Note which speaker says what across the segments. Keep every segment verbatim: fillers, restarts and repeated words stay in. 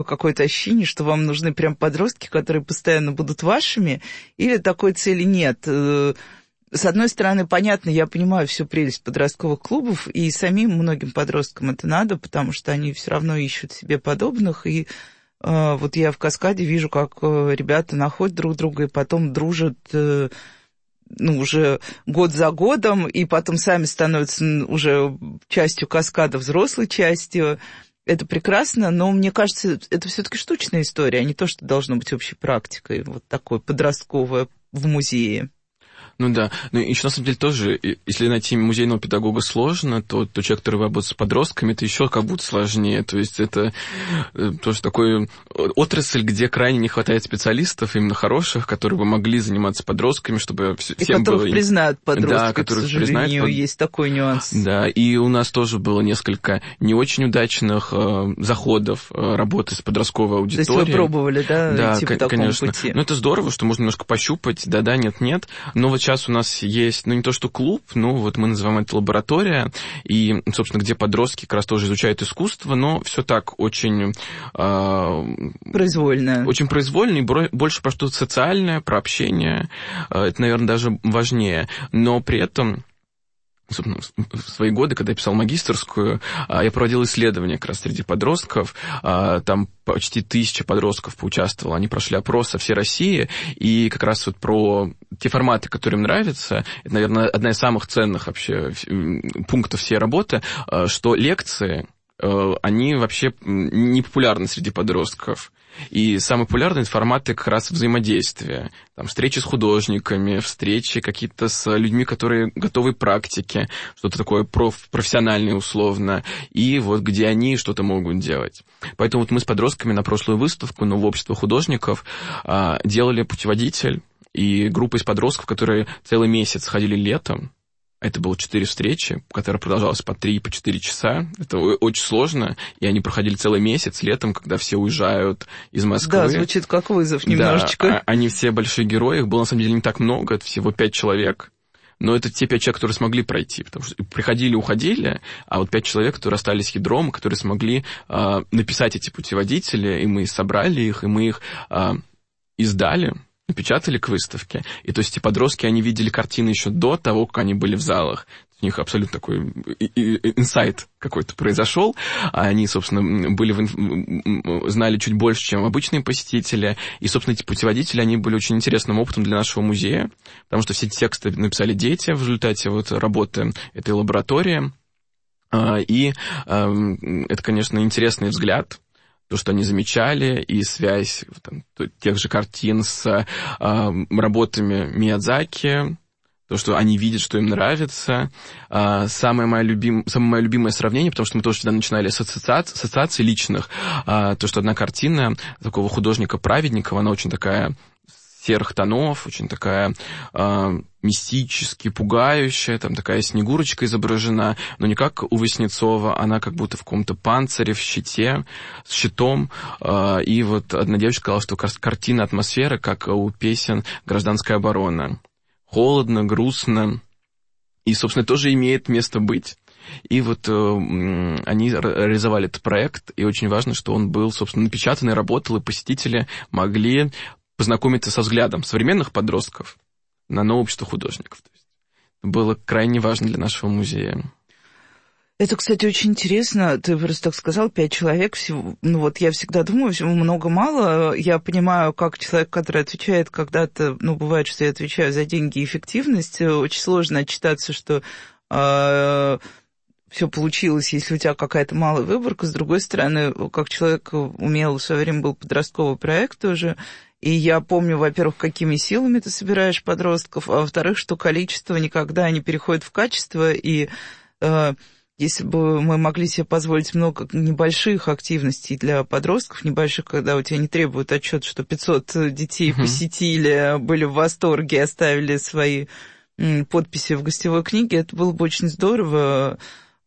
Speaker 1: какое-то ощущение, что вам нужны прям подростки, которые постоянно будут вашими, или такой цели нет? С одной стороны, понятно, я понимаю всю прелесть подростковых клубов, и самим многим подросткам это надо, потому что они все равно ищут себе подобных, и э, вот я в «Каскаде» вижу, как э, ребята находят друг друга и потом дружат, э, ну, уже год за годом, и потом сами становятся уже частью «Каскада», взрослой частью. Это прекрасно, но мне кажется, это все-таки штучная история, а не то, что должно быть общей практикой, вот такое подростковое в музее.
Speaker 2: Ну да, ну еще на самом деле тоже, если найти музейного педагога сложно, то, то человек, который работает с подростками, это еще как будто сложнее. То есть это тоже такой отрасль, где крайне не хватает специалистов, именно хороших, которые бы могли заниматься подростками, чтобы всем было... И
Speaker 1: которых признают подростки, да,
Speaker 2: которых
Speaker 1: к сожалению,
Speaker 2: признают...
Speaker 1: есть такой нюанс.
Speaker 2: Да, и у нас тоже было несколько не очень удачных э, заходов э, работы с подростковой аудиторией. То есть
Speaker 1: вы пробовали, да,
Speaker 2: да,
Speaker 1: идти по такому
Speaker 2: конечно.
Speaker 1: пути?
Speaker 2: Ну это здорово, что можно немножко пощупать, да-да, нет-нет, но вот сейчас у нас есть, ну, не то что клуб, но вот мы называем это лаборатория, и, собственно, где подростки как раз тоже изучают искусство, но все так очень... Э,
Speaker 1: произвольно.
Speaker 2: Очень произвольно, и больше про что-то социальное, про общение. Э, это, наверное, даже важнее. Но при этом... В свои годы, когда я писал магистерскую, я проводил исследования как раз среди подростков. Там почти тысяча подростков поучаствовало. Они прошли опрос со всей России. И как раз вот про те форматы, которые им нравятся, это, наверное, одна из самых ценных вообще пунктов всей работы, что лекции, они вообще не популярны среди подростков. И самые популярные форматы как раз взаимодействия. Там, встречи с художниками, встречи какие-то с людьми, которые готовы к практике, что-то такое проф- профессиональное условно, и вот где они что-то могут делать. Поэтому вот мы с подростками на прошлую выставку «Новое общество художников» делали путеводитель, и группа из подростков, которые целый месяц ходили летом. Это было четыре встречи, которые продолжалось по три, по четыре часа. Это очень сложно, и они проходили целый месяц летом, когда все уезжают из Москвы.
Speaker 1: Да, звучит как вызов немножечко.
Speaker 2: Да, они все большие герои, их было на самом деле не так много, это всего пять человек. Но это те пять человек, которые смогли пройти, потому что приходили, уходили, а вот пять человек, которые остались ядром, которые смогли э, написать эти путеводители, и мы собрали их, и мы их э, издали. Напечатали к выставке. И то есть эти подростки, они видели картины еще до того, как они были в залах. У них абсолютно такой инсайт какой-то произошел. Они, собственно, были в... знали чуть больше, чем обычные посетители. И, собственно, эти путеводители, они были очень интересным опытом для нашего музея, потому что все эти тексты написали дети в результате вот работы этой лаборатории. И это, конечно, интересный взгляд. То, что они замечали, и связь там, тех же картин с э, работами Миядзаки, то, что они видят, что им нравится. Э, самое, мое любим, самое мое любимое сравнение, потому что мы тоже всегда начинали с ассоциаций, ассоциаций личных, э, то, что одна картина такого художника Праведникова, она очень такая серых тонов, очень такая э, мистически пугающая, там такая снегурочка изображена, но не как у Васнецова, она как будто в каком-то панцире, в щите, с щитом. Э, и вот одна девочка сказала, что картина атмосфера, как у песен «Гражданская оборона». Холодно, грустно, и, собственно, тоже имеет место быть. И вот э, они реализовали этот проект, и очень важно, что он был, собственно, напечатан и работал, и посетители могли познакомиться со взглядом современных подростков на новое общество художников. То есть было крайне важно для нашего музея.
Speaker 1: Это, кстати, очень интересно. Ты просто так сказал, пять человек всего. Ну вот я всегда думаю, всего много-мало. Я понимаю, как человек, который отвечает когда-то, ну бывает, что я отвечаю за деньги и эффективность, очень сложно отчитаться, что э, все получилось, если у тебя какая-то малая выборка. С другой стороны, как человек умел, в свое время был подростковый проект тоже. И я помню, во-первых, какими силами ты собираешь подростков, а во-вторых, что количество никогда не переходит в качество. И э, если бы мы могли себе позволить много небольших активностей для подростков, небольших, когда у тебя не требуют отчет, что пятьсот детей uh-huh. посетили, были в восторге, оставили свои м, подписи в гостевой книге, это было бы очень здорово.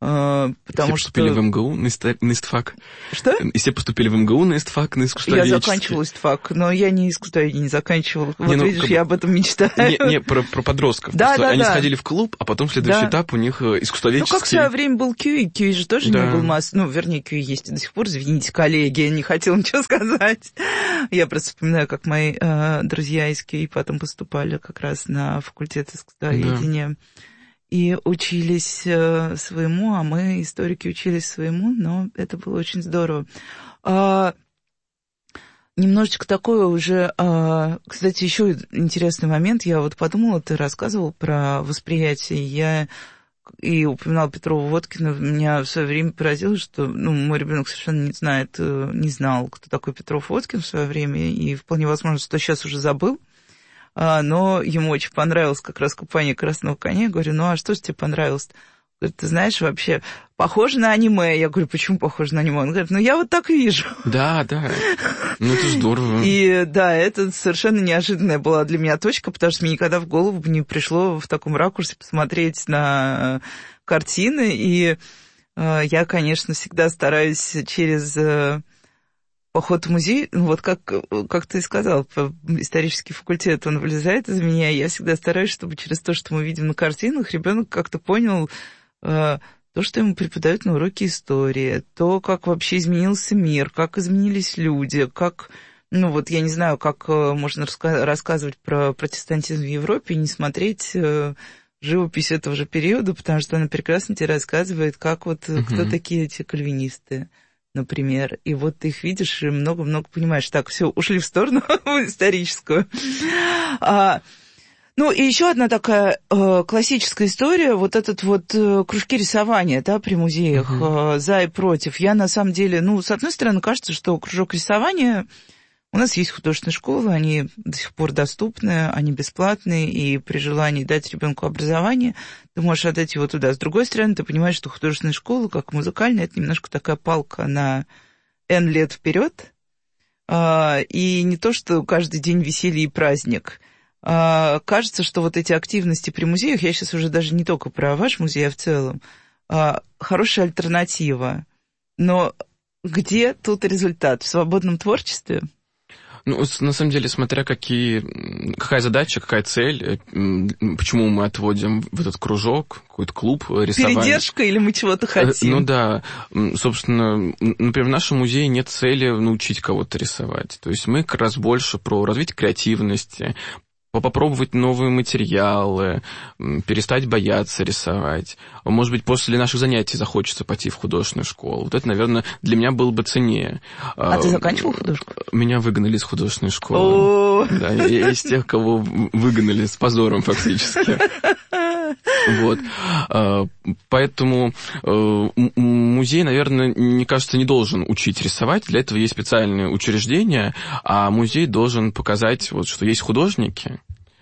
Speaker 1: Потому
Speaker 2: все
Speaker 1: что...
Speaker 2: поступили в МГУ на ИСТФАК.
Speaker 1: Что?
Speaker 2: И все поступили в МГУ на ИСТФАК, на искусствоведческий.
Speaker 1: Я заканчивала ИСТФАК, но я не искусствоведение не заканчивала. Вот
Speaker 2: не, ну,
Speaker 1: видишь,
Speaker 2: как...
Speaker 1: я об этом мечтаю.
Speaker 2: Не, не про, про подростков.
Speaker 1: Да, да,
Speaker 2: они
Speaker 1: да.
Speaker 2: сходили в клуб, а потом следующий да. этап у них искусствоведческий.
Speaker 1: Ну, как в свое время был Кьюи. Кьюи же тоже
Speaker 2: да.
Speaker 1: не был масс... Ну, вернее, Кьюи есть и до сих пор. Извините, коллеги, я не хотела ничего сказать. Я просто вспоминаю, как мои э, друзья из Кьюи потом поступали как раз на факультет искусствоведения. Да. И учились э, своему, а мы, историки, учились своему, но это было очень здорово. А, немножечко такое уже... А, кстати, еще интересный момент. Я вот подумала, ты рассказывал про восприятие. Я и упоминала Петрова-Водкина. Меня в свое время поразило, что ну, мой ребенок совершенно не знает, не знал, кто такой Петров-Водкин в свое время, и вполне возможно, что сейчас уже забыл. Но ему очень понравилось как раз купание красного коня. Я говорю, ну а что же тебе понравилось? Говорит, ты знаешь, вообще похоже на аниме. Я говорю, почему похоже на аниме? Он говорит, ну я вот так вижу.
Speaker 2: Да, да. Ну это здорово.
Speaker 1: И да, это совершенно неожиданная была для меня точка, потому что мне никогда в голову не пришло в таком ракурсе посмотреть на картины. И я, конечно, всегда стараюсь через... Поход в музей, ну вот как, как ты и сказал, исторический факультет, он вылезает из меня, и я всегда стараюсь, чтобы через то, что мы видим на картинах, ребенок как-то понял э, то, что ему преподают на уроке истории, то, как вообще изменился мир, как изменились люди, как, ну вот я не знаю, как можно раска- рассказывать про протестантизм в Европе и не смотреть... Э, живопись этого же периода, потому что она прекрасно тебе рассказывает, как вот, uh-huh. кто такие эти кальвинисты. Например, и вот ты их видишь и много-много понимаешь. Так, все, ушли в сторону историческую. А, ну, и еще одна такая э, классическая история, вот этот вот э, кружки рисования, да, при музеях, uh-huh. э, за и против. Я, на самом деле, ну, с одной стороны, кажется, что кружок рисования... У нас есть художественные школы, они до сих пор доступны, они бесплатные, и при желании дать ребенку образование, ты можешь отдать его туда. С другой стороны, ты понимаешь, что художественная школа, как музыкальная, это немножко такая палка на N лет вперед, и не то, что каждый день веселье и праздник. Кажется, что вот эти активности при музеях, я сейчас уже даже не только про ваш музей, а в целом, хорошая альтернатива. Но где тут результат? В свободном творчестве?
Speaker 2: Ну, на самом деле, смотря какие, какая задача, какая цель, почему мы отводим в этот кружок, какой-то клуб рисования.
Speaker 1: Передержка или мы чего-то хотим?
Speaker 2: Ну да, собственно, например, в нашем музее нет цели научить кого-то рисовать. То есть мы как раз больше про развитие креативности, попробовать новые материалы, перестать бояться рисовать. Может быть, после наших занятий захочется пойти в художественную школу. Вот это, наверное, для меня было бы ценнее.
Speaker 1: А ты заканчивал художку?
Speaker 2: Меня выгнали из художественной школы. Да, я из тех, кого выгнали с позором фактически. Вот. Поэтому музей, наверное, мне кажется, не должен учить рисовать. Для этого есть специальные учреждения, а музей должен показать, вот, что есть художники,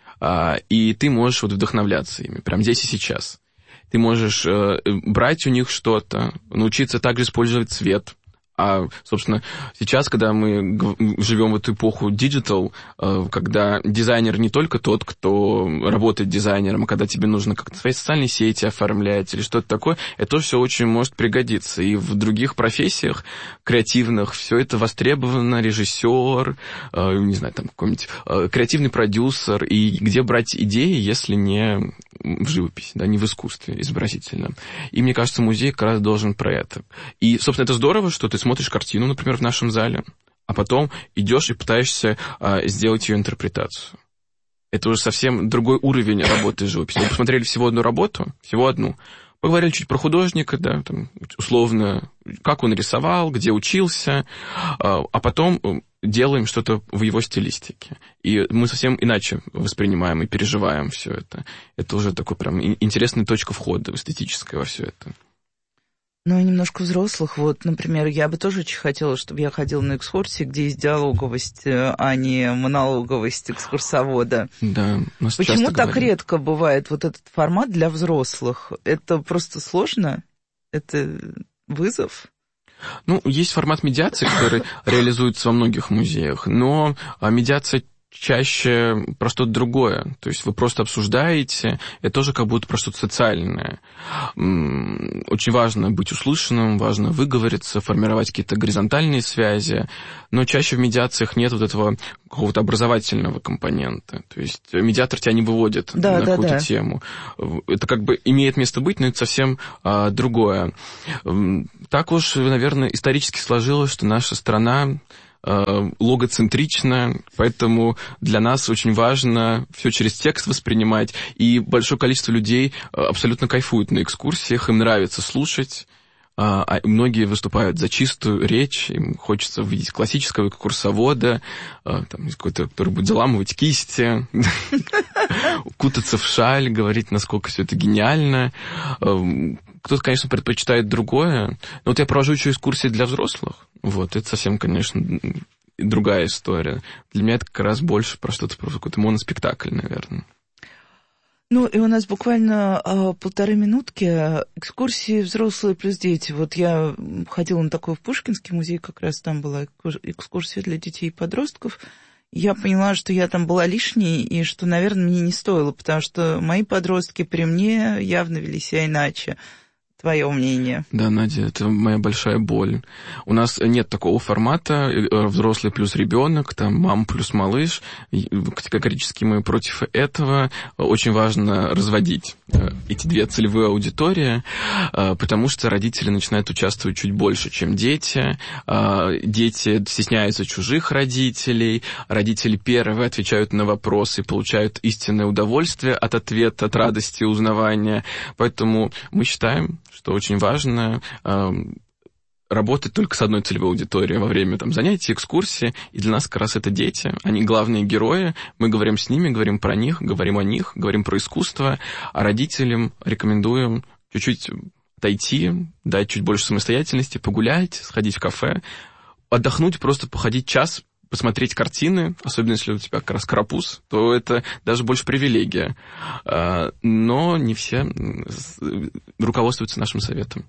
Speaker 2: и ты можешь вот вдохновляться ими, прямо здесь и сейчас. Ты можешь брать у них что-то, научиться также использовать цвет. А, собственно, сейчас, когда мы живем в эту эпоху диджитал, когда дизайнер не только тот, кто работает дизайнером, а когда тебе нужно как-то свои социальные сети оформлять или что-то такое, это все очень может пригодиться. И в других профессиях креативных все это востребовано, режиссер, не знаю, там какой-нибудь креативный продюсер, и где брать идеи, если не в живописи, да, не в искусстве изобразительном. И мне кажется, музей как раз должен про это. И, собственно, это здорово, что ты смотришь картину, например, в нашем зале, а потом идешь и пытаешься а, сделать ее интерпретацию. Это уже совсем другой уровень работы с живописью. Мы посмотрели всего одну работу, всего одну. Поговорили чуть про художника, да, там, условно, как он рисовал, где учился, а, а потом делаем что-то в его стилистике. И мы совсем иначе воспринимаем и переживаем все это. Это уже такой прям интересная точка входа эстетическая во все это.
Speaker 1: Ну, и немножко взрослых. Вот, например, я бы тоже очень хотела, чтобы я ходила на экскурсии, где есть диалоговость, а не монологовость экскурсовода.
Speaker 2: Да, нас
Speaker 1: Почему
Speaker 2: часто
Speaker 1: так
Speaker 2: говорят.
Speaker 1: редко бывает вот этот формат для взрослых? Это просто сложно? Это вызов?
Speaker 2: Ну, есть формат медиации, который реализуется во многих музеях, но медиация чаще про что-то другое. То есть вы просто обсуждаете, это тоже как будто про что-то социальное. Очень важно быть услышанным, важно выговориться, формировать какие-то горизонтальные связи, но чаще в медиациях нет вот этого какого-то образовательного компонента. То есть медиатор тебя не выводит да, на да, какую-то да. тему. Это как бы имеет место быть, но это совсем а, другое. Так уж, наверное, исторически сложилось, что наша страна логоцентрично, поэтому для нас очень важно все через текст воспринимать, и большое количество людей абсолютно кайфуют на экскурсиях, им нравится слушать, а многие выступают за чистую речь, им хочется видеть классического экскурсовода, там, какой-то, который будет заламывать кисти, кутаться в шаль, говорить, насколько все это гениально. Кто-то, конечно, предпочитает другое. Но вот я провожу еще экскурсии для взрослых. Вот, это совсем, конечно, другая история. Для меня это как раз больше про что-то, про какой-то моноспектакль, наверное.
Speaker 1: Ну, и у нас буквально а, полторы минутки. Экскурсии взрослые плюс дети. Вот я ходила на такой в Пушкинский музей, как раз там была экскурсия для детей и подростков. Я поняла, что я там была лишней, и что, наверное, мне не стоило, потому что мои подростки при мне явно вели себя иначе. Твое мнение? Да,
Speaker 2: Надя, это моя большая боль. У нас нет такого формата взрослый плюс ребенок, там мама плюс малыш. Категорически мы против этого. Очень важно разводить эти две целевые аудитории, потому что родители начинают участвовать чуть больше, чем дети. Дети стесняются чужих родителей. Родители первые отвечают на вопросы, получают истинное удовольствие от ответа, от радости узнавания. Поэтому мы считаем, что очень важно э, работать только с одной целевой аудиторией во время там, занятий, экскурсий. И для нас как раз это дети. Они главные герои. Мы говорим с ними, говорим про них, говорим о них, говорим про искусство. А родителям рекомендуем чуть-чуть отойти, дать чуть больше самостоятельности, погулять, сходить в кафе, отдохнуть, просто походить час, посмотреть картины, особенно если у тебя как раз карапуз, то это даже больше привилегия. Но не все руководствуются нашим советом.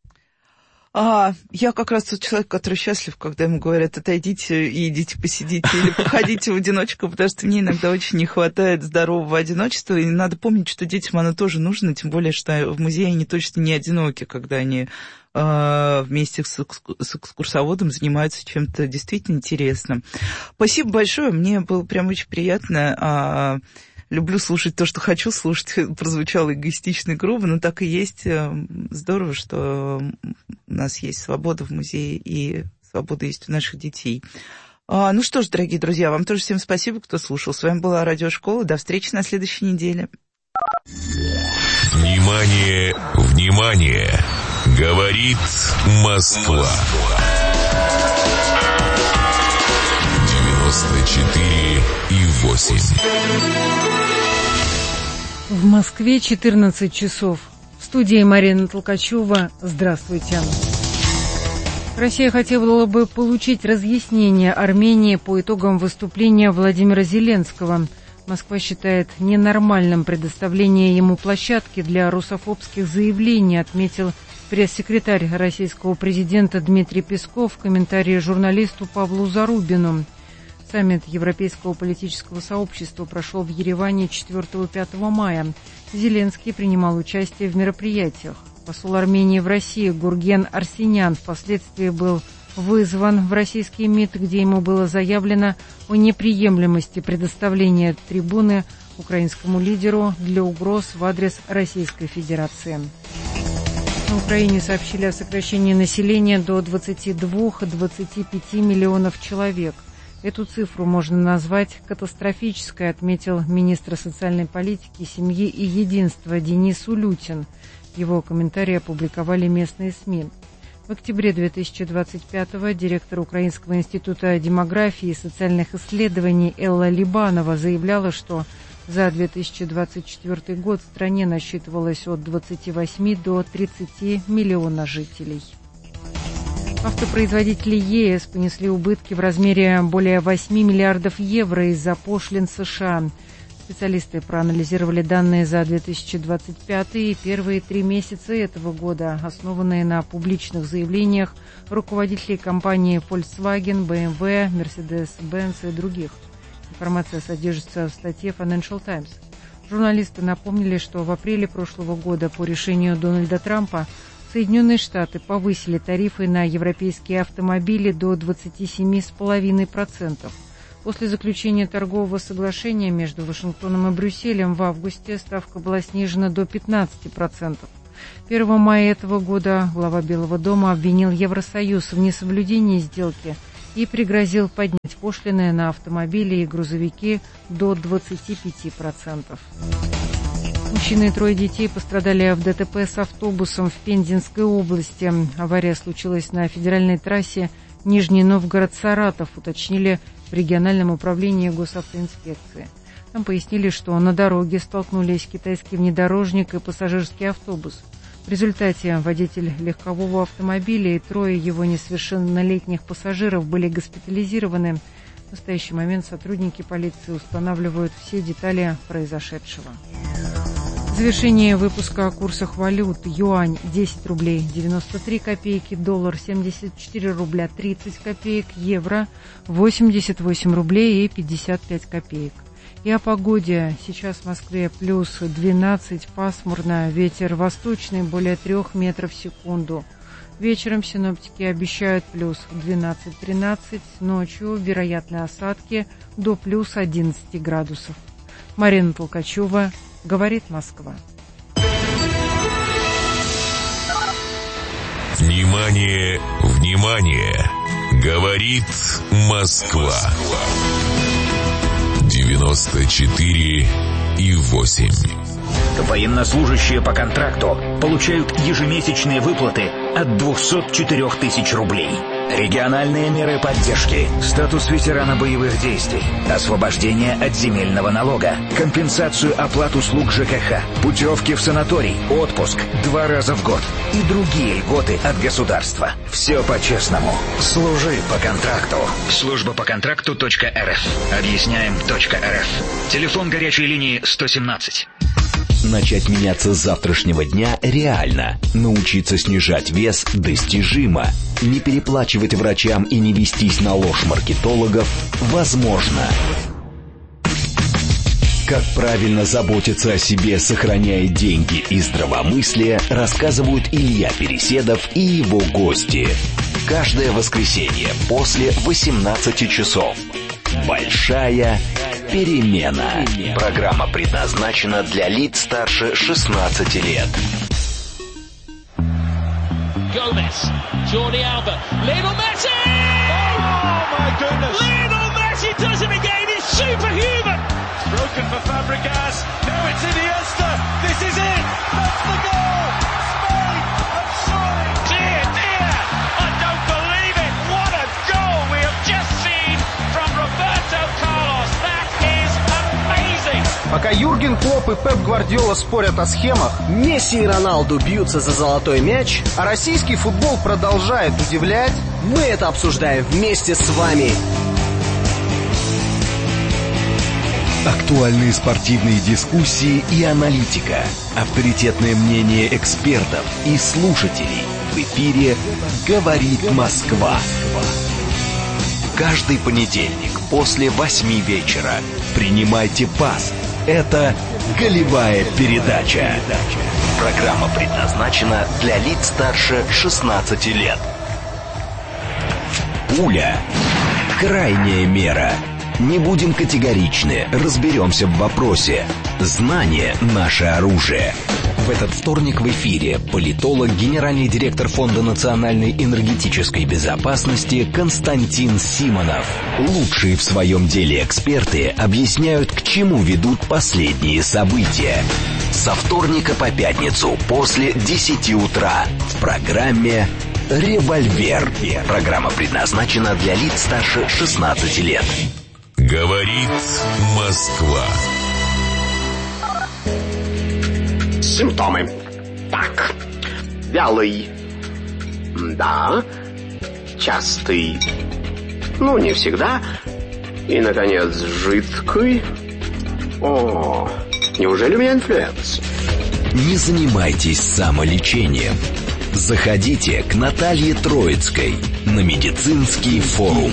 Speaker 1: А, я как раз тот человек, который счастлив, когда ему говорят, отойдите и идите посидите или походите в одиночку, потому что мне иногда очень не хватает здорового одиночества, и надо помнить, что детям оно тоже нужно, тем более, что в музее они точно не одиноки, когда они э, вместе с, с экскурсоводом занимаются чем-то действительно интересным. Спасибо большое, мне было прям очень приятно. Э, Люблю слушать то, что хочу слушать. Прозвучало эгоистично и грубо, но так и есть. Здорово, что у нас есть свобода в музее, и свобода есть у наших детей. А, ну что ж, дорогие друзья, вам тоже всем спасибо, кто слушал. С вами была Радиошкола. До встречи на следующей неделе.
Speaker 3: Внимание, внимание! Говорит Москва. девяносто четыре и восемь.
Speaker 4: В Москве четырнадцать часов. В студии Марина Толкачева. Здравствуйте. Россия хотела бы получить разъяснение Армении по итогам выступления Владимира Зеленского. Москва считает ненормальным предоставление ему площадки для русофобских заявлений, отметил пресс-секретарь российского президента Дмитрий Песков в комментарии журналисту Павлу Зарубину. Саммит Европейского политического сообщества прошел в Ереване четвёртого-пятого мая. Зеленский принимал участие в мероприятиях. Посол Армении в России Гурген Арсенян впоследствии был вызван в российский МИД, где ему было заявлено о неприемлемости предоставления трибуны украинскому лидеру для угроз в адрес Российской Федерации. На Украине сообщили о сокращении населения до двадцати двух - двадцати пяти миллионов человек. Эту цифру можно назвать катастрофической, отметил министр социальной политики, семьи и единства Денис Улютин. Его комментарии опубликовали местные СМИ. В октябре две тысячи двадцать пятого директор Украинского института демографии и социальных исследований Элла Либанова заявляла, что за две тысячи двадцать четвёртый год в стране насчитывалось от двадцати восьми до тридцати миллионов жителей. Автопроизводители ЕС понесли убытки в размере более восьми миллиардов евро из-за пошлин США. Специалисты проанализировали данные за две тысячи двадцать пятый и первые три месяца этого года, основанные на публичных заявлениях руководителей компаний Volkswagen, бэ эм вэ, Mercedes-Benz и других. Информация содержится в статье Financial Times. Журналисты напомнили, что в апреле прошлого года по решению Дональда Трампа Соединенные Штаты повысили тарифы на европейские автомобили до двадцать семь целых пять десятых процента. После заключения торгового соглашения между Вашингтоном и Брюсселем в августе ставка была снижена до пятнадцати процентов. первого мая этого года глава Белого дома обвинил Евросоюз в несоблюдении сделки и пригрозил поднять пошлины на автомобили и грузовики до двадцати пяти процентов. Мужчина и трое детей пострадали в ДТП с автобусом в Пензенской области. Авария случилась на федеральной трассе Нижний Новгород-Саратов, уточнили в региональном управлении госавтоинспекции. Там пояснили, что на дороге столкнулись китайский внедорожник и пассажирский автобус. В результате водитель легкового автомобиля и трое его несовершеннолетних пассажиров были госпитализированы. В настоящий момент сотрудники полиции устанавливают все детали произошедшего. Завершение выпуска о курсах валют. Юань десять рублей девяносто три копейки, доллар семьдесят четыре рубля тридцать копеек, евро восемьдесят восемь рублей и пятьдесят пять копеек. И о погоде. Сейчас в Москве плюс двенадцать, пасмурно, ветер восточный более трех метров в секунду. Вечером синоптики обещают плюс двенадцать-тринадцать, ночью вероятны осадки до плюс одиннадцати градусов. Марина Толкачева, говорит Москва.
Speaker 3: Внимание, внимание! Говорит Москва. девяносто четыре и восемь.
Speaker 5: Военнослужащие по контракту получают ежемесячные выплаты от двухсот четырёх тысяч рублей. Региональные меры поддержки, статус ветерана боевых действий, освобождение от земельного налога, компенсацию оплат услуг ЖКХ, путевки в санаторий, отпуск два раза в год и другие льготы от государства. Все по-честному. Служи по контракту. Служба по контракту точка эр эф. Объясняем точка эр эф. Телефон горячей линии сто семнадцать.
Speaker 6: Начать меняться с завтрашнего дня реально. Научиться снижать вес достижимо. Не переплачивать врачам и не вестись на ложь маркетологов возможно. Как правильно заботиться о себе, сохраняя деньги и здравомыслие, рассказывают Илья Переседов и его гости. Каждое воскресенье после восемнадцати часов. Большая перемена. Программа предназначена для лиц старше шестнадцати лет.
Speaker 7: Gomez, Jordi Alba, Lionel Messi! Oh my goodness! Lionel Messi does it again, he's superhuman! It's broken for Fabregas, now it's Iniesta, this is it! That's the goal! Spain have scored! Dear, dear! I don't believe it! What a goal we have just seen from Roberto Carlos! That is amazing!
Speaker 8: Пока Юрген Клопп и Пеп Гвардиола спорят о схемах, Месси и Роналду бьются за золотой мяч, а российский футбол продолжает удивлять, мы это обсуждаем вместе с вами.
Speaker 6: Актуальные спортивные дискуссии и аналитика. Авторитетное мнение экспертов и слушателей. В эфире «Говорит Москва». Каждый понедельник после восьми вечера принимайте пас. Это «Голевая передача». Программа предназначена для лиц старше шестнадцати лет. Пуля. Крайняя мера. Не будем категоричны, разберемся в вопросе. Знание – наше оружие. В этот вторник в эфире политолог, генеральный директор Фонда национальной энергетической безопасности Константин Симонов. Лучшие в своем деле эксперты объясняют, к чему ведут последние события. Со вторника по пятницу после десяти утра в программе «Револьвер». Программа предназначена для лиц старше шестнадцати лет.
Speaker 3: Говорит Москва.
Speaker 9: Симптомы. Так. Вялый. Да. Частый. Ну, не всегда. И, наконец, жидкий. О, неужели у меня инфлюенс?
Speaker 6: Не занимайтесь самолечением. Заходите к Наталье Троицкой на медицинский форум.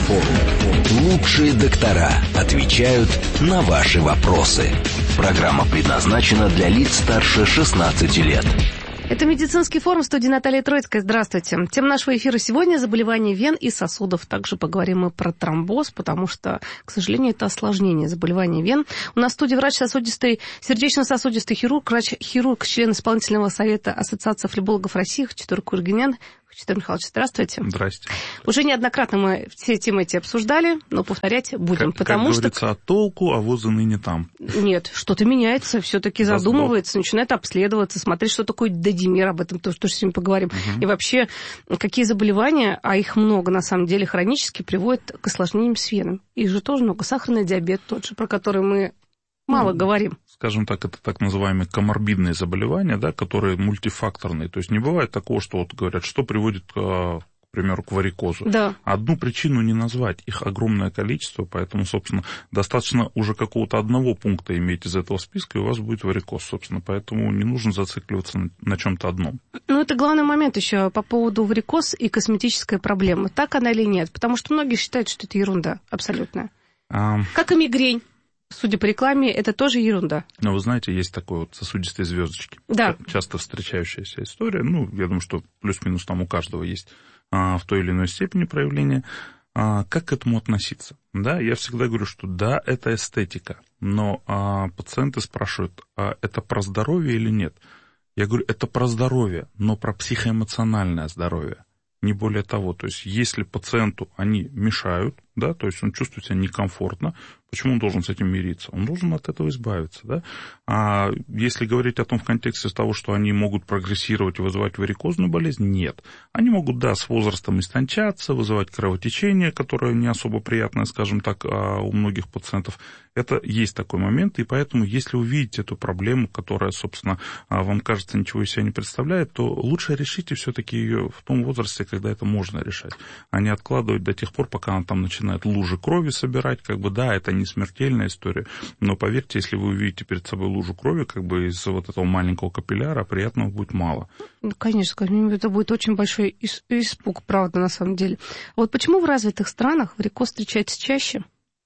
Speaker 6: Лучшие доктора отвечают на ваши вопросы. Программа предназначена для лиц старше шестнадцати лет.
Speaker 10: Это медицинский форум, в студии Наталья Троицкая. Здравствуйте. Тема нашего эфира сегодня – заболевания вен и сосудов. Также поговорим мы про тромбоз, потому что, к сожалению, это осложнение заболевания вен. У нас в студии врач-сосудистый, сердечно-сосудистый хирург, врач-хирург, член исполнительного совета Ассоциации флебологов России Хачатур Кургинян. Хачатур Михайлович, здравствуйте.
Speaker 11: Здравствуйте.
Speaker 10: Уже неоднократно мы все темы эти обсуждали, но повторять будем,
Speaker 11: как,
Speaker 10: потому
Speaker 11: как
Speaker 10: что...
Speaker 11: говорится, а толку, а возы ныне там.
Speaker 10: Нет, что-то меняется, все-таки задумывается, начинает обследоваться, смотреть, что такое дедимер, об этом тоже, тоже сегодня поговорим. Угу. И вообще, какие заболевания, а их много на самом деле, хронически приводят к осложнениям с венами. Их же тоже много. Сахарный диабет тот же, про который мы мало ну, говорим.
Speaker 11: Скажем так, это так называемые коморбидные заболевания, да, которые мультифакторные. То есть не бывает такого, что вот говорят, что приводит к, к примеру, к варикозу.
Speaker 10: Да.
Speaker 11: Одну причину не назвать, их огромное количество, поэтому, собственно, достаточно уже какого-то одного пункта иметь из этого списка, и у вас будет варикоз, собственно. Поэтому не нужно зацикливаться на, на чем-то одном.
Speaker 10: Ну, это главный момент еще по поводу варикоз и косметической проблемы. Так она или нет? Потому что многие считают, что это ерунда абсолютная. А... Как и мигрень. Судя по рекламе, это тоже ерунда.
Speaker 11: Но вы знаете, есть такой вот сосудистые звездочки.
Speaker 10: Да.
Speaker 11: Часто встречающаяся история. Ну, я думаю, что плюс-минус там у каждого есть а, в той или иной степени проявления. А, как к этому относиться? Да, я всегда говорю, что да, это эстетика. Но а, пациенты спрашивают, а это про здоровье или нет? Я говорю, это про здоровье, но про психоэмоциональное здоровье. Не более того, то есть если пациенту они мешают, да, то есть он чувствует себя некомфортно, почему он должен с этим мириться? Он должен от этого избавиться, да. А если говорить о том в контексте того, что они могут прогрессировать и вызывать варикозную болезнь, нет. Они могут, да, с возрастом истончаться, вызывать кровотечение, которое не особо приятное, скажем так, у многих пациентов. Это есть такой момент, и поэтому, если вы видите эту проблему, которая, собственно, вам кажется, ничего из себя не представляет, то лучше решите все-таки ее в том возрасте, когда это можно решать, а не откладывать до тех пор, пока она там начинает лужи крови собирать, как бы, да, это не смертельная история, но поверьте, если вы увидите перед собой лужу крови, как бы из вот этого маленького капилляра, приятного будет мало.
Speaker 10: Ну, конечно, это будет очень большой испуг, правда, на самом деле. А вот почему в развитых странах варикоз встречается чаще,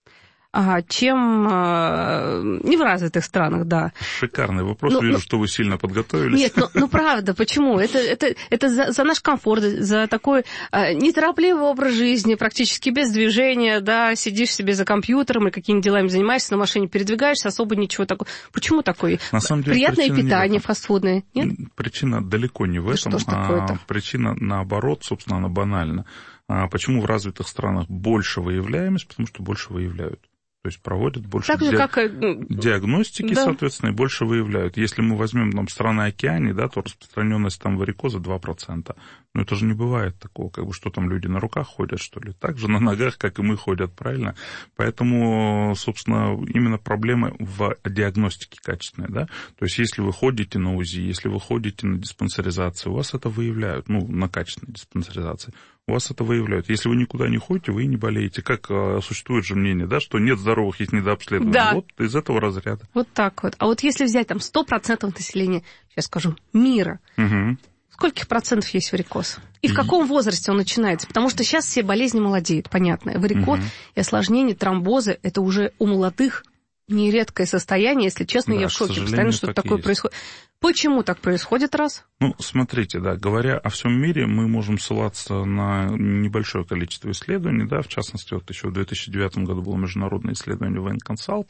Speaker 10: чем не в развитых странах, да.
Speaker 11: Шикарный вопрос. Ну, Вижу, ну, что вы сильно подготовились.
Speaker 10: Нет, ну, ну правда, почему? Это, это, это за, за наш комфорт, за такой а, неторопливый образ жизни, практически без движения, да, сидишь себе за компьютером и какими делами занимаешься, на машине передвигаешься, особо ничего такого. Почему такое?
Speaker 11: На самом деле,
Speaker 10: приятное питание фастфудное, нет?
Speaker 11: Причина далеко не в этом.
Speaker 10: Да что ж такое-то?
Speaker 11: А, причина наоборот, собственно, она банальна. А, почему в развитых странах больше выявляемость? Потому что больше выявляют. То есть проводят больше
Speaker 10: так же,
Speaker 11: ди...
Speaker 10: как...
Speaker 11: диагностики,
Speaker 10: да.
Speaker 11: соответственно, и больше выявляют. Если мы возьмем там, страны Океании, да, то распространенность там варикоза два процента. Но это же не бывает такого, как бы, что там люди на руках ходят, что ли. Так же на ногах, как и мы, ходят, правильно? Поэтому, собственно, именно проблема в диагностике качественной, да. То есть если вы ходите на УЗИ, если вы ходите на диспансеризацию, у вас это выявляют, ну, на качественной диспансеризации. У вас это выявляют. Если вы никуда не ходите, вы и не болеете. Как а, существует же мнение, да, что нет здоровых, есть недообследованных.
Speaker 10: Да.
Speaker 11: Вот из этого разряда.
Speaker 10: Вот так вот. А вот если взять там сто процентов населения, сейчас скажу, мира,
Speaker 11: угу.
Speaker 10: скольких процентов есть варикоз? И в каком возрасте он начинается? Потому что сейчас все болезни молодеют, понятно. Варикоз угу. и осложнения, тромбозы, это уже у молодых нередкое состояние. Если честно, да, я в шоке. Постоянно что-то такое происходит. Почему так происходит, раз?
Speaker 11: Ну, смотрите, да, говоря о всем мире, мы можем ссылаться на небольшое количество исследований, да, в частности, вот еще в две тысячи девятом году было международное исследование Vein Consult,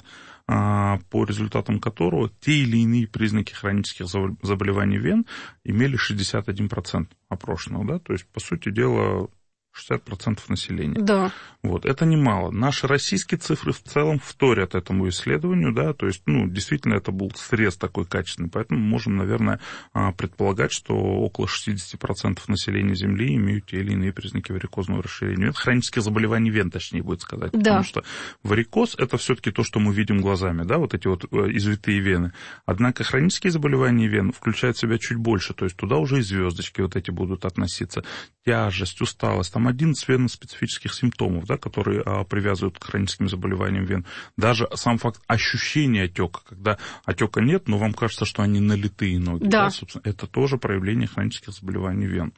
Speaker 11: по результатам которого те или иные признаки хронических заболеваний вен имели шестьдесят один процент опрошенных, да, то есть, по сути дела, шестьдесят процентов населения.
Speaker 10: Да.
Speaker 11: Вот, это немало. Наши российские цифры в целом вторят этому исследованию, да, то есть, ну, действительно, это был срез такой качественный, поэтому мы можем, наверное, предполагать, что около шестьдесят процентов населения Земли имеют те или иные признаки варикозного расширения. Это хронические заболевания вен, точнее будет сказать,
Speaker 10: да.
Speaker 11: Потому что варикоз – это все-таки то, что мы видим глазами, да, вот эти вот извитые вены. Однако хронические заболевания вен включают в себя чуть больше, то есть туда уже и звездочки вот эти будут относиться. тяжесть, усталость, там одиннадцать венно-специфических симптомов, да, которые а, привязывают к хроническим заболеваниям вен. Даже сам факт ощущения отека, когда отека нет, но вам кажется, что они налитые ноги,
Speaker 10: да.
Speaker 11: Да, собственно, это тоже проявление хронических заболеваний вен.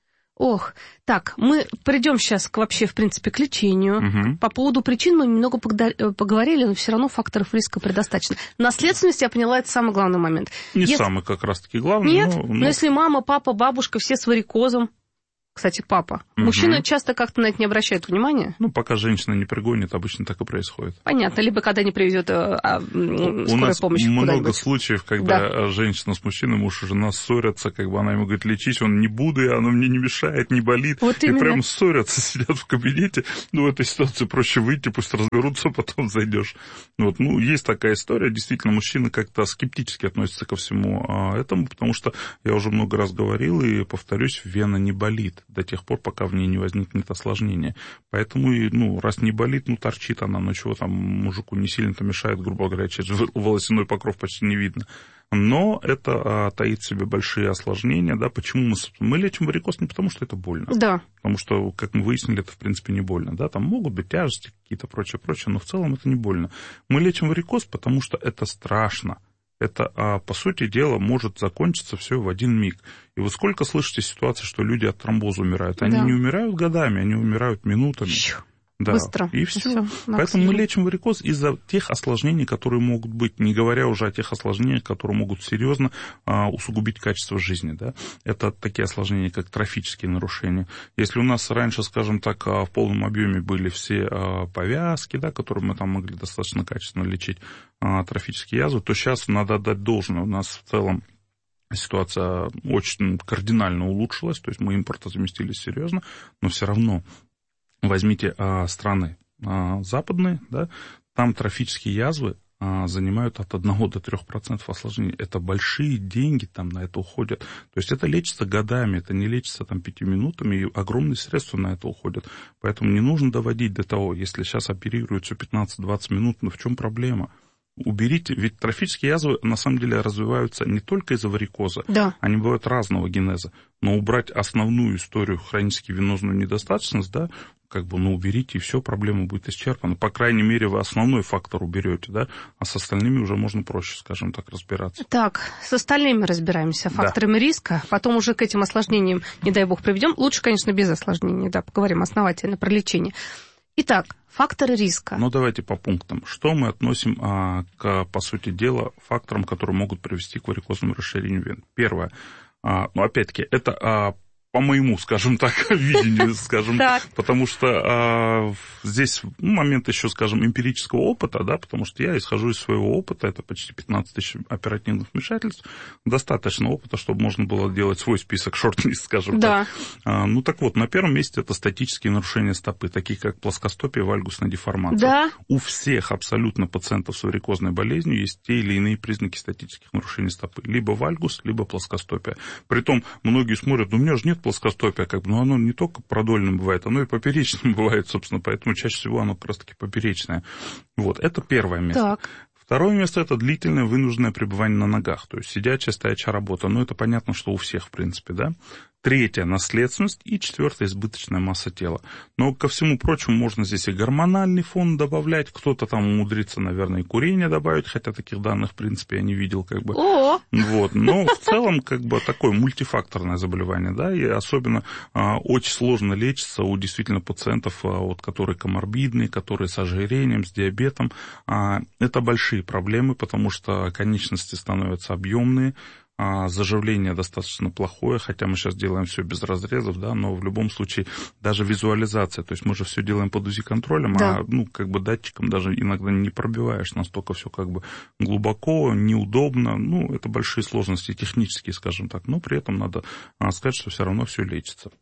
Speaker 10: Ох, так, мы придем сейчас к, вообще, в принципе, к лечению. Угу. По поводу причин мы немного поговорили, но все равно факторов риска предостаточно. Наследственность, я поняла, это самый главный момент.
Speaker 11: Не
Speaker 10: если...
Speaker 11: самый как раз-таки главный.
Speaker 10: Нет,
Speaker 11: но, но...
Speaker 10: но если мама, папа, бабушка, все с варикозом, кстати, папа. Угу. Мужчина часто как-то на это не обращает внимания?
Speaker 11: Ну, пока женщина не пригонит, обычно так и происходит.
Speaker 10: Понятно. Либо когда не привезет а, скорая
Speaker 11: У нас
Speaker 10: помощь
Speaker 11: много
Speaker 10: куда-нибудь.
Speaker 11: случаев, когда да. женщина с мужчиной, муж и жена ссорятся, как бы она ему говорит, лечись, он не буду, и оно мне не мешает, не болит.
Speaker 10: Вот
Speaker 11: и
Speaker 10: именно.
Speaker 11: Прям ссорятся, сидят в кабинете. Ну, в этой ситуации проще выйти, пусть разберутся, потом зайдешь. Вот, ну, есть такая история. Действительно, мужчины как-то скептически относятся ко всему этому, потому что, я уже много раз говорил и повторюсь, вена не болит до тех пор, пока в ней не возникнет осложнение. Поэтому, и, ну, раз не болит, ну, торчит она, ну, чего там мужику не сильно-то мешает, грубо говоря, волосяной покров почти не видно. Но это а, таит в себе большие осложнения, да, почему мы, мы лечим варикоз не потому, что это больно.
Speaker 10: Да.
Speaker 11: Потому что, как мы выяснили, это, в принципе, не больно, да, там могут быть тяжести какие-то, прочее, прочее, но в целом это не больно. Мы лечим варикоз, потому что это страшно. Это, а, по сути дела, может закончиться все в один миг. И вы сколько слышите ситуаций, что люди от тромбоза умирают? Они да. не умирают годами, они умирают минутами. Да.
Speaker 10: Быстро.
Speaker 11: И все. Поэтому мы лечим варикоз из-за тех осложнений, которые могут быть, не говоря уже о тех осложнениях, которые могут серьезно а, усугубить качество жизни. Да? Это такие осложнения, как трофические нарушения. Если у нас раньше, скажем так, в полном объеме были все а, повязки, да, которые мы там могли достаточно качественно лечить, а, трофические язвы, то сейчас надо отдать должное. У нас в целом ситуация очень кардинально улучшилась, то есть мы импортозаместились серьезно, но все равно возьмите а, страны а, западные, да, там трофические язвы а, занимают от одного до трёх процентов осложнений. Это большие деньги там на это уходят. То есть это лечится годами, это не лечится там пяти минутами, и огромные средства на это уходят. Поэтому не нужно доводить до того, если сейчас оперируют все пятнадцать-двадцать минут, ну в чем проблема? Уберите, ведь трофические язвы на самом деле развиваются не только из-за варикоза,
Speaker 10: да.
Speaker 11: они бывают разного генеза, но убрать основную историю хронически венозную недостаточность, да, как бы, ну, уберите, и все, проблема будет исчерпана. По крайней мере, вы основной фактор уберете, да, а с остальными уже можно проще, скажем так, разбираться.
Speaker 10: Так, с остальными разбираемся, факторами да. риска, потом уже к этим осложнениям, не дай бог, приведем. Лучше, конечно, без осложнений, да, поговорим основательно про лечение. Итак, факторы риска.
Speaker 11: Ну, давайте по пунктам. Что мы относим а, к, по сути дела, факторам, которые могут привести к варикозному расширению вен? Первое. А, ну, опять-таки, это а, по моему, скажем так, видению, скажем, потому что а, здесь ну, момент еще, скажем, эмпирического опыта, да, потому что я исхожу из своего опыта, это почти пятнадцать тысяч оперативных вмешательств, достаточно опыта, чтобы можно было делать свой список, шорт-лист, скажем
Speaker 10: да.
Speaker 11: так. А, ну, так вот, на первом месте это статические нарушения стопы, такие как плоскостопие, вальгусная деформация.
Speaker 10: Да.
Speaker 11: У всех абсолютно пациентов с варикозной болезнью есть те или иные признаки статических нарушений стопы, либо вальгус, либо плоскостопие. Притом, многие смотрят, ну, у меня же нет плоскостопия, как бы, но оно не только продольным бывает, оно и поперечным бывает, собственно, поэтому чаще всего оно как раз-таки поперечное. Вот, это первое место.
Speaker 10: Так.
Speaker 11: Второе место – это длительное вынужденное пребывание на ногах, то есть сидячая, стоячая работа, но это понятно, что у всех, в принципе, да. Третье – наследственность, и четвертое – избыточная масса тела. Но ко всему прочему можно здесь и гормональный фон добавлять, кто-то там умудрится, наверное, и курение добавить, хотя таких данных, в принципе, я не видел, как бы.
Speaker 10: О!
Speaker 11: Вот, но в целом, как бы, такое мультифакторное заболевание, да, и особенно а, очень сложно лечится у действительно пациентов, а, вот, которые коморбидные, которые с ожирением, с диабетом. А, это большие проблемы, потому что конечности становятся объемные, заживление достаточно плохое, хотя мы сейчас делаем все без разрезов, да, но в любом случае даже визуализация, то есть мы же все делаем под УЗИ-контролем, да. а ну, как бы датчиком даже иногда не пробиваешь, настолько все как бы глубоко, неудобно, ну, это большие сложности технические, скажем так, но при этом надо сказать, что все равно все лечится.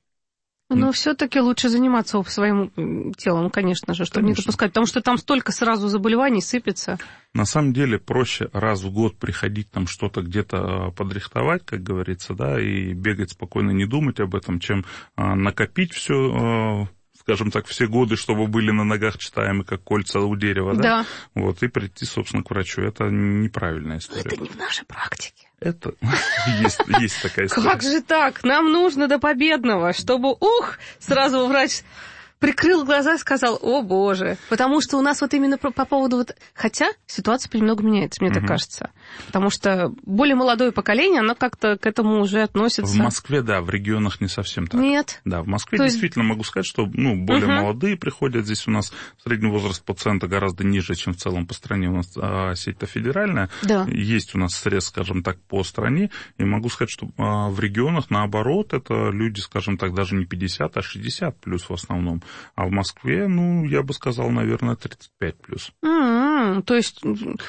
Speaker 10: Но все-таки лучше заниматься своим телом, конечно же, чтобы конечно. не допускать, потому что там столько сразу заболеваний сыпется.
Speaker 11: На самом деле проще раз в год приходить там что-то где-то подрихтовать, как говорится, да, и бегать спокойно, не думать об этом, чем накопить все, скажем так, все годы, чтобы были на ногах читаемы, как кольца у дерева, да?
Speaker 10: Да.
Speaker 11: Вот, и прийти, собственно, к врачу. Это неправильная история.
Speaker 10: Но это не в нашей практике.
Speaker 11: Это есть, есть такая история.
Speaker 10: Как же так? Нам нужно до победного, чтобы, ух, сразу врач прикрыл глаза и сказал: о боже. Потому что у нас вот именно по, по поводу... Вот... Хотя ситуация понемногу меняется, мне uh-huh. так кажется. Потому что более молодое поколение, оно как-то к этому уже относится.
Speaker 11: В Москве, да, в регионах не совсем так.
Speaker 10: Нет.
Speaker 11: Да, в Москве
Speaker 10: То
Speaker 11: действительно
Speaker 10: есть...
Speaker 11: могу сказать, что ну, более uh-huh. молодые приходят. Здесь у нас средний возраст пациента гораздо ниже, чем в целом по стране. У нас а, сеть-то федеральная.
Speaker 10: Да.
Speaker 11: Есть у нас срез, скажем так, по стране. И могу сказать, что а, в регионах, наоборот, это люди, скажем так, даже не пятьдесят, а шестьдесят плюс в основном. А в Москве, ну, я бы сказал, наверное, тридцать пять плюс.
Speaker 10: Mm-hmm. То есть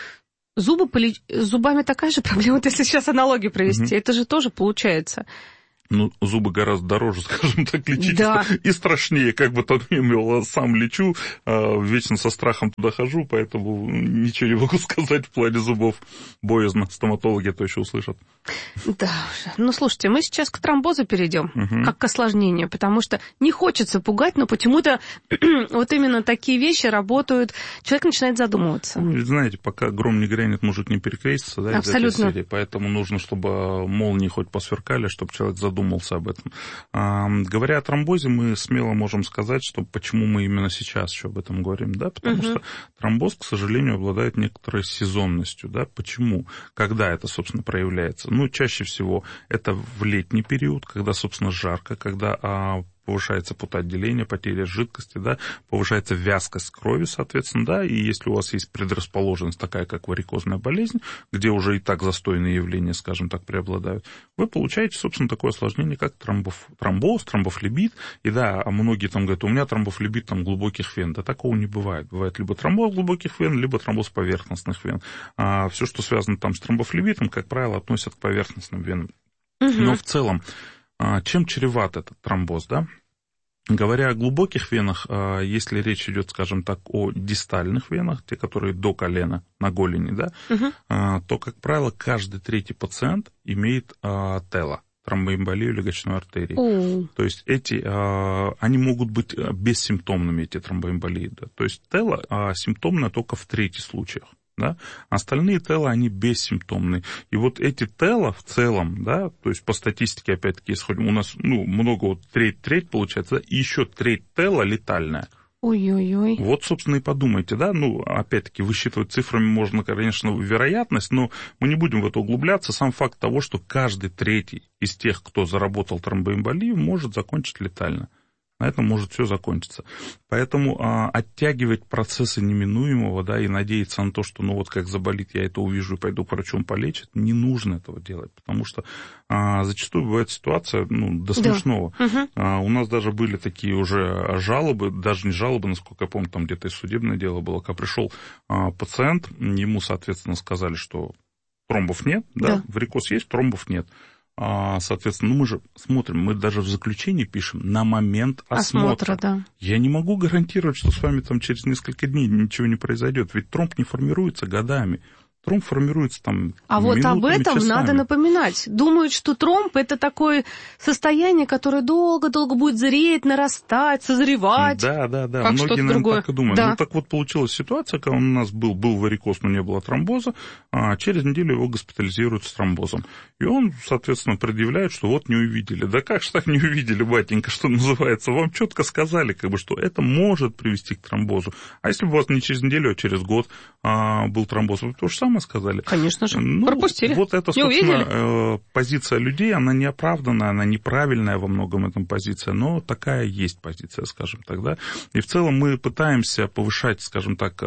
Speaker 10: зубы поли... зубами такая же проблема, вот если сейчас аналогию провести. Mm-hmm. Это же тоже получается.
Speaker 11: Ну, зубы гораздо дороже, скажем так, лечить.
Speaker 10: Да.
Speaker 11: И страшнее, как бы то ни было, сам лечу, вечно со страхом туда хожу, поэтому ничего не могу сказать в плане зубов. Боязно, стоматологи это еще услышат.
Speaker 10: Да уже. Ну, слушайте, мы сейчас к тромбозу перейдем, угу. как к осложнению, потому что не хочется пугать, но почему-то вот именно такие вещи работают, человек начинает задумываться.
Speaker 11: Ну, знаете, пока гром не грянет, мужик не перекрестится, да,
Speaker 10: абсолютно.
Speaker 11: Из этой серии, поэтому нужно, чтобы молнии хоть посверкали, чтобы человек задумался. Думался об этом. А, говоря о тромбозе, мы смело можем сказать, что почему мы именно сейчас еще об этом говорим, да, потому угу. что тромбоз, к сожалению, обладает некоторой сезонностью, да, почему, когда это, собственно, проявляется? Ну, чаще всего это в летний период, когда, собственно, жарко, когда а, повышается потоотделение, потеря жидкости, да, повышается вязкость крови, соответственно, да, и если у вас есть предрасположенность такая, как варикозная болезнь, где уже и так застойные явления, скажем так, преобладают, вы получаете, собственно, такое осложнение, как тромбоф, тромбоз, тромбофлебит, и да, а многие там говорят, у меня тромбофлебит там глубоких вен, да, такого не бывает, бывает либо тромбоз глубоких вен, либо тромбоз поверхностных вен, а все, что связано там с тромбофлебитом, как правило, относят к поверхностным венам, угу. но в целом, чем чреват этот тромбоз, да? Говоря о глубоких венах, если речь идет, скажем так, о дистальных венах, те, которые до колена, на голени, да, угу. то, как правило, каждый третий пациент имеет тело, тромбоэмболию легочной артерии. Mm. То есть эти, они могут быть бессимптомными, эти тромбоэмболии. Да? То есть тело симптомно только в трети случаях. Да? Остальные тела, они бессимптомные. И вот эти тела в целом, да, то есть по статистике, опять-таки, исходим, у нас ну, много, вот треть-треть получается, да, и еще треть тела летальная.
Speaker 10: Ой-ой-ой.
Speaker 11: Вот, собственно, и подумайте, да, ну, опять-таки, высчитывать цифрами можно, конечно, вероятность, но мы не будем в это углубляться. Сам факт того, что каждый третий из тех, кто заработал тромбоэмболию, может закончить летально. На этом может все закончиться. Поэтому а, оттягивать процессы неминуемого, да, и надеяться на то, что, ну, вот как заболит, я это увижу и пойду к врачу, он полечит, не нужно этого делать, потому что а, зачастую бывает ситуация, ну, до смешного. Да. Угу. А, у нас даже были такие уже жалобы, даже не жалобы, насколько я помню, там где-то и судебное дело было, когда пришел а, пациент, ему, соответственно, сказали, что тромбов нет, да, да. варикоз есть, тромбов нет. Соответственно, ну мы же смотрим, мы даже в заключении пишем на момент осмотра.
Speaker 10: Осмотра, да.
Speaker 11: Я не могу гарантировать, что с вами там через несколько дней ничего не произойдет, ведь тромб не формируется годами. Тромб формируется там
Speaker 10: А вот об этом
Speaker 11: часами.
Speaker 10: Надо напоминать. Думают, что тромб – это такое состояние, которое долго-долго будет зреть, нарастать, созревать.
Speaker 11: Да, да, да.
Speaker 10: Как
Speaker 11: Многие, наверное,
Speaker 10: другое.
Speaker 11: так и думают.
Speaker 10: Да.
Speaker 11: Ну, так вот получилась ситуация, когда у нас был, был варикоз, но не было тромбоза, а через неделю его госпитализируют с тромбозом. И он, соответственно, предъявляет, что вот не увидели. Да как же так не увидели, батенька, что называется? Вам четко сказали, как бы, что это может привести к тромбозу. А если бы у вас не через неделю, а через год а, был тромбоз, вы то же самое сказали.
Speaker 10: Конечно же,
Speaker 11: ну,
Speaker 10: пропустили.
Speaker 11: Вот это, собственно, позиция людей, она неоправданная, она неправильная во многом этом позиция, но такая есть позиция, скажем так, да. И в целом мы пытаемся повышать, скажем так,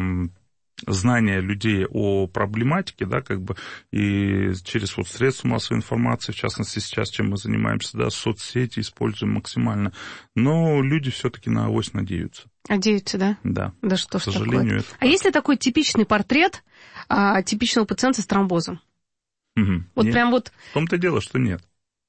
Speaker 11: знания людей о проблематике, да, как бы, и через вот средства массовой информации, в частности, сейчас, чем мы занимаемся, да, соцсети используем максимально, но люди все-таки на авось надеются.
Speaker 10: Надеются, да?
Speaker 11: Да.
Speaker 10: Да что ж
Speaker 11: к сожалению,
Speaker 10: такое.
Speaker 11: это
Speaker 10: а
Speaker 11: так.
Speaker 10: есть ли такой типичный портрет а, типичного пациента с тромбозом?
Speaker 11: Угу.
Speaker 10: Вот
Speaker 11: нет.
Speaker 10: прям вот...
Speaker 11: В том-то дело, что нет.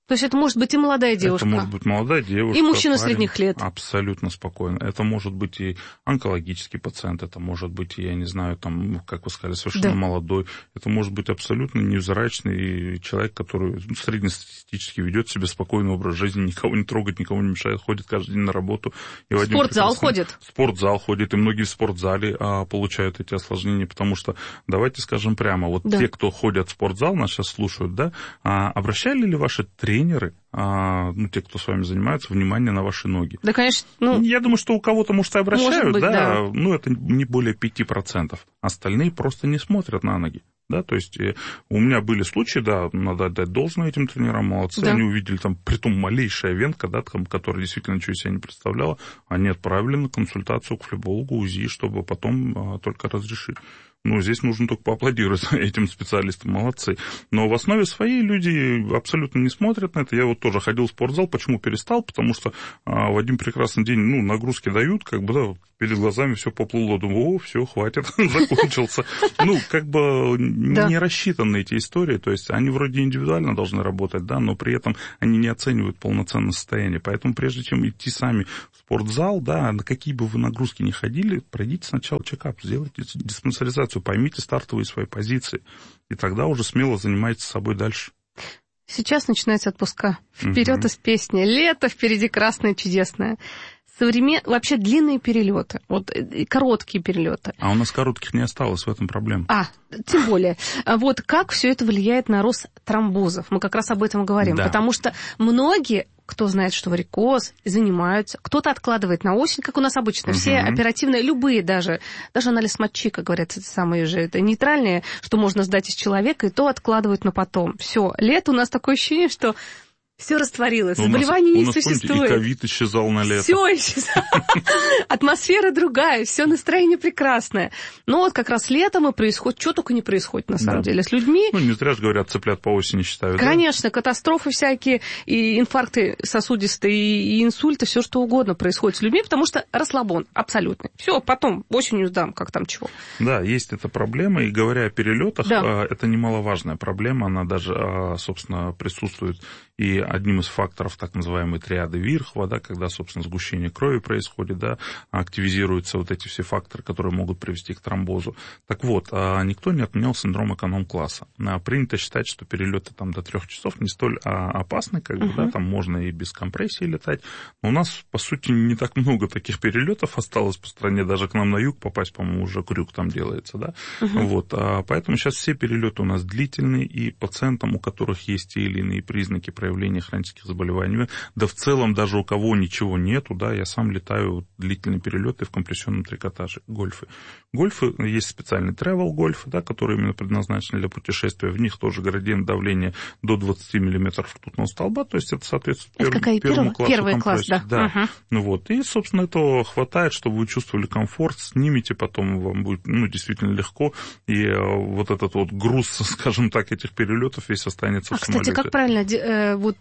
Speaker 10: То есть это может быть и молодая девушка.
Speaker 11: Это может быть молодая девушка.
Speaker 10: И мужчина
Speaker 11: парень,
Speaker 10: средних лет.
Speaker 11: Абсолютно спокойно. Это может быть и онкологический пациент, это может быть, я не знаю, там, как вы сказали, совершенно да. молодой. Это может быть абсолютно невзрачный человек, который среднестатистически ведет себе спокойный образ жизни, никого не трогает, никого не мешает, ходит каждый день на работу. И в
Speaker 10: спортзал ходит.
Speaker 11: В спортзал ходит, и многие в спортзале а, получают эти осложнения, потому что, давайте скажем прямо, вот да. те, кто ходят в спортзал, нас сейчас слушают, да, а, обращали ли ваши тренеры, тренеры, а, ну, те, кто с вами занимается, внимание на ваши ноги?
Speaker 10: Да, конечно. Ну,
Speaker 11: я думаю, что у кого-то, может, и обращают,
Speaker 10: может быть,
Speaker 11: да,
Speaker 10: да,
Speaker 11: ну, это не более пяти процентов. Остальные просто не смотрят на ноги. Да, то есть у меня были случаи, да, надо отдать должное этим тренерам, молодцы, да. они увидели там, притом малейшая венка, да, там, которая действительно ничего из себя не представляла, они отправили на консультацию к флебологу, УЗИ, чтобы потом а, только разрешить. Ну, здесь нужно только поаплодировать этим специалистам, молодцы. Но в основе своей люди абсолютно не смотрят на это. Я вот тоже ходил в спортзал, почему перестал? Потому что а, в один прекрасный день, ну, нагрузки дают, как бы, да, перед глазами все поплыло. Думаю, о, все, хватит, закончился. Ну, как бы не рассчитаны эти истории, то есть они вроде индивидуально должны работать, да, но при этом они не оценивают полноценное состояние. Поэтому прежде чем идти сами в спортзал, да, на какие бы вы нагрузки ни ходили, пройдите сначала чекап, сделайте диспансеризацию, поймите стартовые свои позиции, и тогда уже смело занимайтесь собой дальше.
Speaker 10: Сейчас начинаются отпуска. Вперед из песни. Лето, впереди красное, чудесное. Современ... Вообще длинные перелеты, вот короткие перелеты.
Speaker 11: А у нас коротких не осталось, в этом проблема.
Speaker 10: А, тем более. Вот как все это влияет на рост тромбозов? Мы как раз об этом говорим. Да. Потому что многие, кто знает, что варикоз, занимаются, кто-то откладывает на осень, как у нас обычно. Угу. Все оперативные, любые даже, даже анализ мочи, как говорят, это самые же это нейтральные, что можно сдать из человека, и то откладывают на потом. Все, лето у нас такое ощущение, что все растворилось, заболеваний не существует.
Speaker 11: И ковид исчезал на лето.
Speaker 10: Все исчезало. Атмосфера другая, все настроение прекрасное. Но вот как раз летом и происходит, что только не происходит на самом деле с людьми.
Speaker 11: Ну, не зря же говорят, цыплят по осени считают.
Speaker 10: Конечно, катастрофы всякие, и инфаркты сосудистые, и инсульты, все что угодно происходит с людьми, потому что расслабон абсолютный. Все, потом осенью сдам, как там чего.
Speaker 11: Да, есть эта проблема, и говоря о перелетах, это немаловажная проблема, она даже, собственно, присутствует и одним из факторов так называемой триады Вирхова, да, когда, собственно, сгущение крови происходит, да, активизируются вот эти все факторы, которые могут привести к тромбозу. Так вот, никто не отменял синдром эконом-класса. Принято считать, что перелеты там до трех часов не столь опасны, как бы, uh-huh. да, там можно и без компрессии летать. Но у нас, по сути, не так много таких перелетов осталось по стране, даже к нам на юг попасть, по-моему, уже крюк там делается, да. Uh-huh. Вот, поэтому сейчас все перелеты у нас длительные, и пациентам, у которых есть те или иные признаки проявления хронических заболеваний, да в целом даже у кого ничего нету, да, я сам летаю длительные перелеты в компрессионном трикотаже, гольфы. Гольфы, есть специальный travel гольфы, да, которые именно предназначены для путешествия, в них тоже градиент давления до двадцать миллиметров ртутного столба, то есть это соответствует
Speaker 10: это
Speaker 11: пер,
Speaker 10: какая?
Speaker 11: первому классу
Speaker 10: Первый класс, да.
Speaker 11: да.
Speaker 10: Угу.
Speaker 11: Ну вот, и, собственно, этого хватает, чтобы вы чувствовали комфорт, снимете, потом вам будет, ну, действительно легко, и вот этот вот груз, скажем так, этих перелетов весь останется
Speaker 10: а,
Speaker 11: в самолете.
Speaker 10: А, кстати, как правильно, вот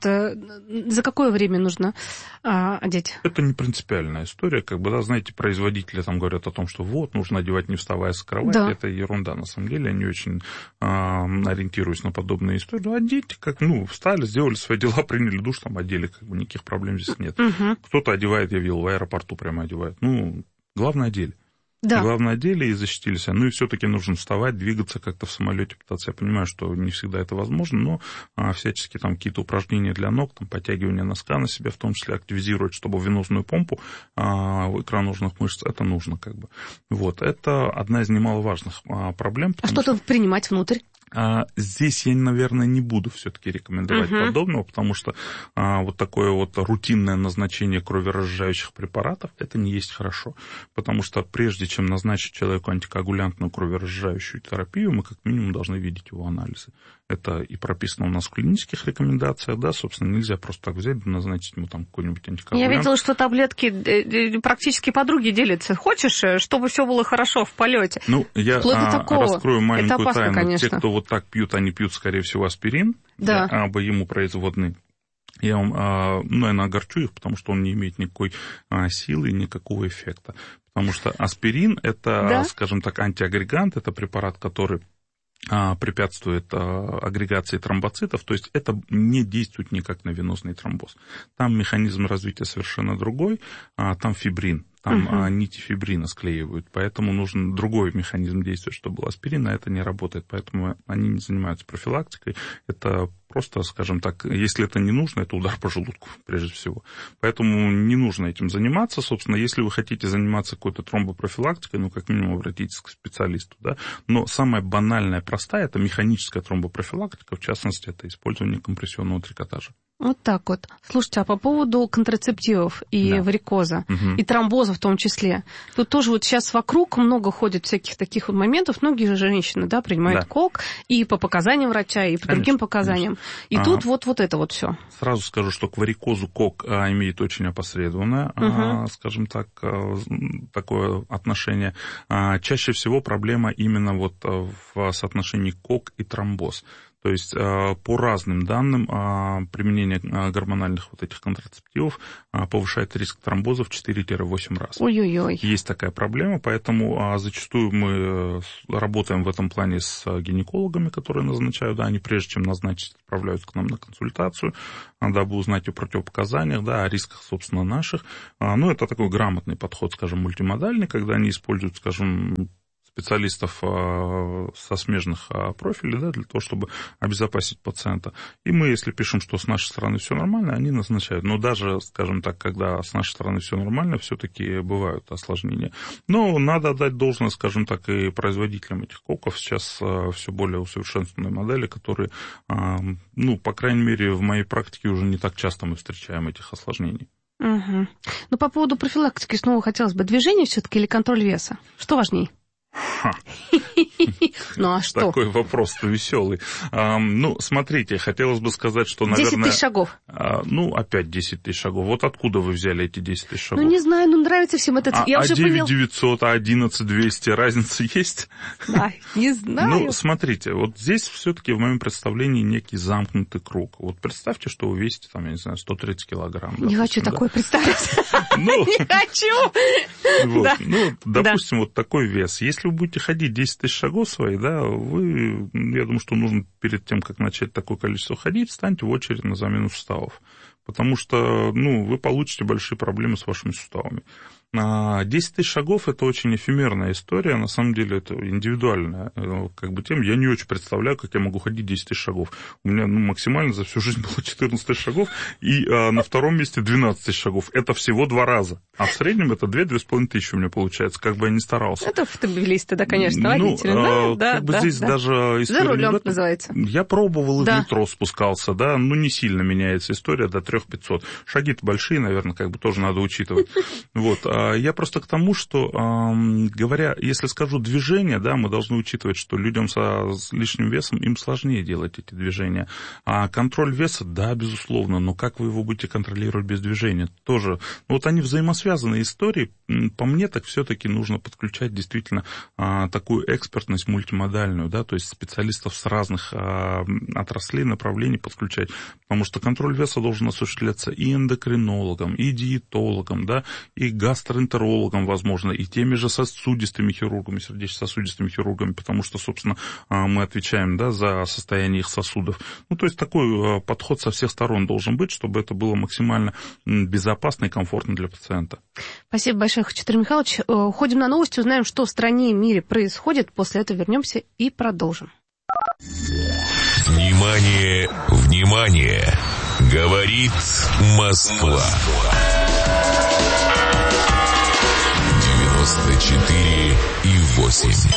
Speaker 10: за какое время нужно а, одеть?
Speaker 11: Это не принципиальная история, как бы, да, знаете, производители там говорят о том, что вот, нужно одевать не вставая с кровати, да. Это ерунда, на самом деле, я не очень а, ориентируюсь на подобные истории. Ну, одеть, как, ну, встали, сделали свои дела, приняли душ, там, одели, как бы, никаких проблем здесь нет. Угу. Кто-то одевает, я видел, в аэропорту прямо одевает, ну, главное, одели. Да. Главное, одели и защитились. Ну и все-таки нужно вставать, двигаться как-то в самолете, пытаться. Я понимаю, что не всегда это возможно, но а, всячески там какие-то упражнения для ног, там, подтягивание носка на себя, в том числе активизировать, чтобы венозную помпу а, икроножных мышц, это нужно, как бы. Вот, это одна из немаловажных а, проблем.
Speaker 10: А что-то что... принимать внутрь?
Speaker 11: Здесь я, наверное, не буду все-таки рекомендовать uh-huh. подобного, потому что а, вот такое вот рутинное назначение кроверазжижающих препаратов, это не есть хорошо. Потому что прежде чем назначить человеку антикоагулянтную кроверазжижающую терапию, мы как минимум должны видеть его анализы. Это и прописано у нас в клинических рекомендациях, да, собственно, нельзя просто так взять и назначить ему там какой-нибудь антикоагулянт.
Speaker 10: Я видела, что таблетки практически подруги делятся. Хочешь, чтобы все было хорошо в полете?
Speaker 11: Ну, я а, раскрою маленькую
Speaker 10: опасно,
Speaker 11: тайну.
Speaker 10: Конечно.
Speaker 11: Те, кто вот так пьют, они пьют, скорее всего, аспирин,
Speaker 10: да.
Speaker 11: або ему производный. Я вам, ну, наверное, огорчу их, потому что он не имеет никакой силы и никакого эффекта. Потому что аспирин – это, да? скажем так, антиагрегант, это препарат, который препятствует агрегации тромбоцитов, то есть это не действует никак на венозный тромбоз. Там механизм развития совершенно другой, там фибрин. Там uh-huh. нити фибрина склеивают, поэтому нужен другой механизм действия, чтобы был аспирин, а это не работает, поэтому они не занимаются профилактикой. Это просто, скажем так, если это не нужно, это удар по желудку, прежде всего. Поэтому не нужно этим заниматься. Собственно, если вы хотите заниматься какой-то тромбопрофилактикой, ну, как минимум, обратитесь к специалисту, да. Но самая банальная, простая, это механическая тромбопрофилактика, в частности, это использование компрессионного трикотажа.
Speaker 10: Вот так вот. Слушайте, а по поводу контрацептивов и да. варикоза, угу. и тромбоза в том числе, тут тоже вот сейчас вокруг много ходит всяких таких вот моментов, многие же женщины, да, принимают да. кок и по показаниям врача, и по конечно, другим показаниям. Конечно. И а, тут вот, вот это вот все.
Speaker 11: Сразу скажу, что к варикозу кок а, имеет очень опосредованное, угу. а, скажем так, а, такое отношение. А, чаще всего проблема именно вот в соотношении кок и тромбоз. То есть по разным данным применение гормональных вот этих контрацептивов повышает риск тромбоза в четыре-восемь раз.
Speaker 10: Ой-ой-ой.
Speaker 11: Есть такая проблема, поэтому зачастую мы работаем в этом плане с гинекологами, которые назначают, да, они прежде чем назначить, отправляются к нам на консультацию, дабы узнать о противопоказаниях, да, о рисках, собственно, наших. Ну, это такой грамотный подход, скажем, мультимодальный, когда они используют, скажем, специалистов со смежных профилей, да, для того, чтобы обезопасить пациента. И мы, если пишем, что с нашей стороны все нормально, они назначают. Но даже, скажем так, когда с нашей стороны все нормально, все-таки бывают осложнения. Но надо отдать должное, скажем так, и производителям этих коков. Сейчас все более усовершенствованные модели, которые, ну, по крайней мере, в моей практике уже не так часто мы встречаем этих осложнений.
Speaker 10: Угу. Ну, по поводу профилактики снова хотелось бы движение все-таки или контроль веса? Что важнее? Ну, а что?
Speaker 11: Такой вопрос-то веселый. А, ну, смотрите, хотелось бы сказать, что, наверное...
Speaker 10: десять тысяч шагов.
Speaker 11: А, ну, опять десять тысяч шагов. Вот откуда вы взяли эти десять тысяч шагов?
Speaker 10: Ну, не знаю, ну, нравится всем этот...
Speaker 11: А,
Speaker 10: Я
Speaker 11: а
Speaker 10: уже
Speaker 11: девять
Speaker 10: понял...
Speaker 11: девятьсот, а одиннадцать двести, разница есть?
Speaker 10: Да, не знаю.
Speaker 11: Ну, смотрите, вот здесь все-таки в моем представлении некий замкнутый круг. Вот представьте, что вы весите, там, я не знаю, сто тридцать килограмм.
Speaker 10: Не хочу такое представить. Не хочу.
Speaker 11: Ну, допустим, вот такой вес. Если вы будете ходить десять тысяч шагов свои, да, вы, я думаю, что нужно перед тем, как начать такое количество ходить, встаньте в очередь на замену суставов. Потому что, ну, вы получите большие проблемы с вашими суставами. десять тысяч шагов – это очень эфемерная история, на самом деле это индивидуальная как бы тема. Я не очень представляю, как я могу ходить десять тысяч шагов. У меня ну, максимально за всю жизнь было четырнадцать тысяч шагов, и а, на втором месте двенадцать тысяч шагов. Это всего два раза. А в среднем это две-две с половиной тысячи у меня получается, как бы я ни старался.
Speaker 10: Это автомобилист, да, конечно, водитель.
Speaker 11: Ну,
Speaker 10: да,
Speaker 11: как
Speaker 10: да,
Speaker 11: бы
Speaker 10: да,
Speaker 11: здесь
Speaker 10: да.
Speaker 11: даже история...
Speaker 10: За рулем называется.
Speaker 11: Я пробовал, и
Speaker 10: да.
Speaker 11: в метро спускался, да, ну не сильно меняется история, до три тысячи пятьсот. Шаги-то большие, наверное, как бы тоже надо учитывать. Вот. Я просто к тому, что, говоря, если скажу движение, да, мы должны учитывать, что людям со, с лишним весом им сложнее делать эти движения. А контроль веса, да, безусловно, но как вы его будете контролировать без движения? Тоже. Вот они взаимосвязанные истории. По мне, так все-таки нужно подключать действительно такую экспертность мультимодальную, да, то есть специалистов с разных отраслей, направлений подключать, потому что контроль веса должен осуществляться и эндокринологом, и диетологом, да, и гастроэнтерологом, возможно, и теми же сосудистыми хирургами, сердечно-сосудистыми хирургами, потому что, собственно, мы отвечаем, да, за состояние их сосудов. Ну, то есть такой подход со всех сторон должен быть, чтобы это было максимально безопасно и комфортно для пациента.
Speaker 10: Спасибо большое, Хачатурян Михайлович. Уходим на новости, узнаем, что в стране и мире происходит. После этого вернемся и продолжим.
Speaker 3: Внимание, внимание! Говорит Москва. девяносто четыре и восемь.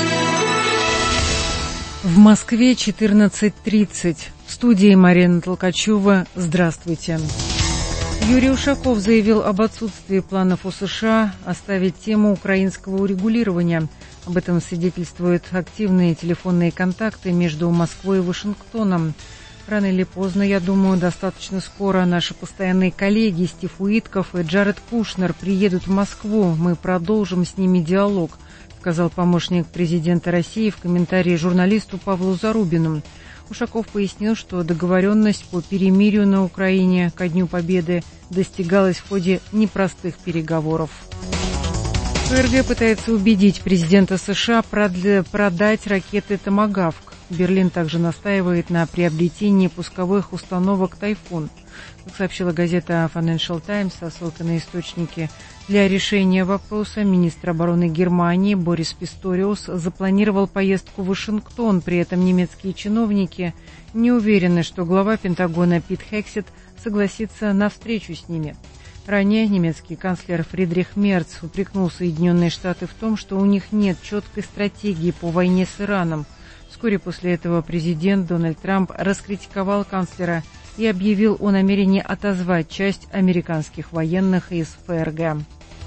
Speaker 4: В Москве четырнадцать тридцать. В студии Марина Толкачева. Здравствуйте. Юрий Ушаков заявил об отсутствии планов у США оставить тему украинского урегулирования. Об этом свидетельствуют активные телефонные контакты между Москвой и Вашингтоном. Рано или поздно, я думаю, достаточно скоро наши постоянные коллеги Стив Уитков и Джаред Кушнер приедут в Москву. Мы продолжим с ними диалог, сказал помощник президента России в комментарии журналисту Павлу Зарубину. Ушаков пояснил, что договоренность по перемирию на Украине ко Дню Победы достигалась в ходе непростых переговоров. ФРГ пытается убедить президента США продать ракеты «Томагавк». Берлин также настаивает на приобретении пусковых установок «Тайфун». Как сообщила газета Financial Times со ссылкой на источники, для решения вопроса министр обороны Германии Борис Писториус запланировал поездку в Вашингтон. При этом немецкие чиновники не уверены, что глава Пентагона Пит Хексет согласится на встречу с ними. Ранее немецкий канцлер Фридрих Мерц упрекнул Соединенные Штаты в том, что у них нет четкой стратегии по войне с Ираном. Вскоре после этого президент Дональд Трамп раскритиковал канцлера и объявил о намерении отозвать часть американских военных из ФРГ.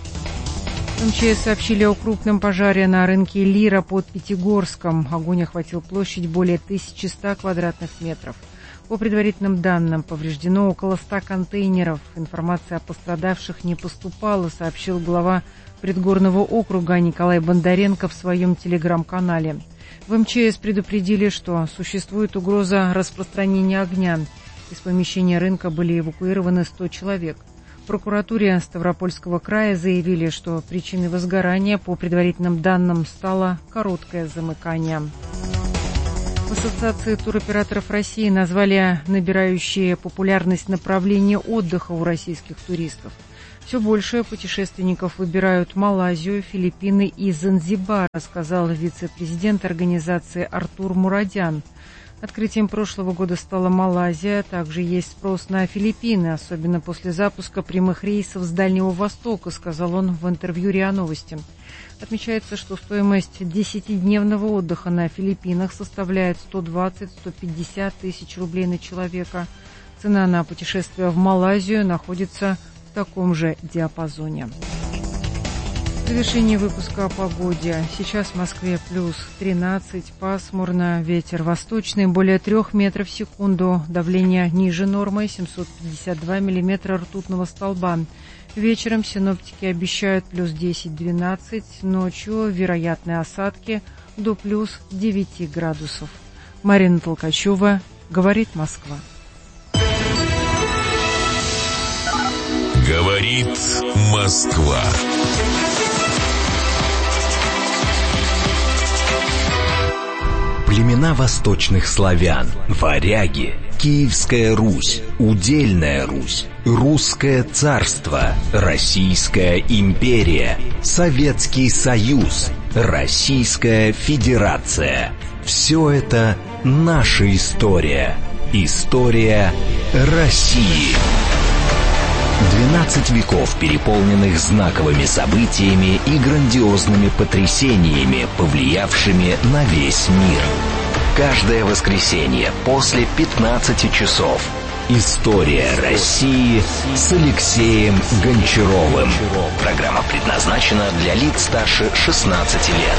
Speaker 4: МЧС сообщили о крупном пожаре на рынке Лира под Пятигорском. Огонь охватил площадь более тысячи ста квадратных метров. По предварительным данным, повреждено около ста контейнеров. Информация о пострадавших не поступала, сообщил глава предгорного округа Николай Бондаренко в своем телеграм-канале. В МЧС предупредили, что существует угроза распространения огня. Из помещения рынка были эвакуированы сто человек. В прокуратуре Ставропольского края заявили, что причиной возгорания, по предварительным данным, стало короткое замыкание. В Ассоциации туроператоров России назвали набирающие популярность направления отдыха у российских туристов. Все больше путешественников выбирают Малайзию, Филиппины и Занзибар, рассказал вице-президент организации Артур Мурадян. Открытием прошлого года стала Малайзия. Также есть спрос на Филиппины, особенно после запуска прямых рейсов с Дальнего Востока, сказал он в интервью РИА Новости. Отмечается, что стоимость десятидневного отдыха на Филиппинах составляет сто двадцать - сто пятьдесят тысяч рублей на человека. Цена на путешествие в Малайзию находится в таком же диапазоне. В завершении выпуска о погоде. Сейчас в Москве плюс тринадцать, пасмурно, ветер восточный, более трех метров в секунду, давление ниже нормы, семьсот пятьдесят два миллиметра ртутного столба. Вечером синоптики обещают плюс десять - двенадцать, ночью вероятные осадки до плюс девяти градусов. Марина Толкачева, говорит Москва.
Speaker 3: Говорит Москва.
Speaker 6: Племена восточных славян, варяги, Киевская Русь, Удельная Русь, Русское царство, Российская империя, Советский Союз, Российская Федерация. Все это наша история. История России. Двенадцать веков, переполненных знаковыми событиями и грандиозными потрясениями, повлиявшими на весь мир. Каждое воскресенье после пятнадцати часов. История России с Алексеем Гончаровым. Программа предназначена для лиц старше шестнадцати лет.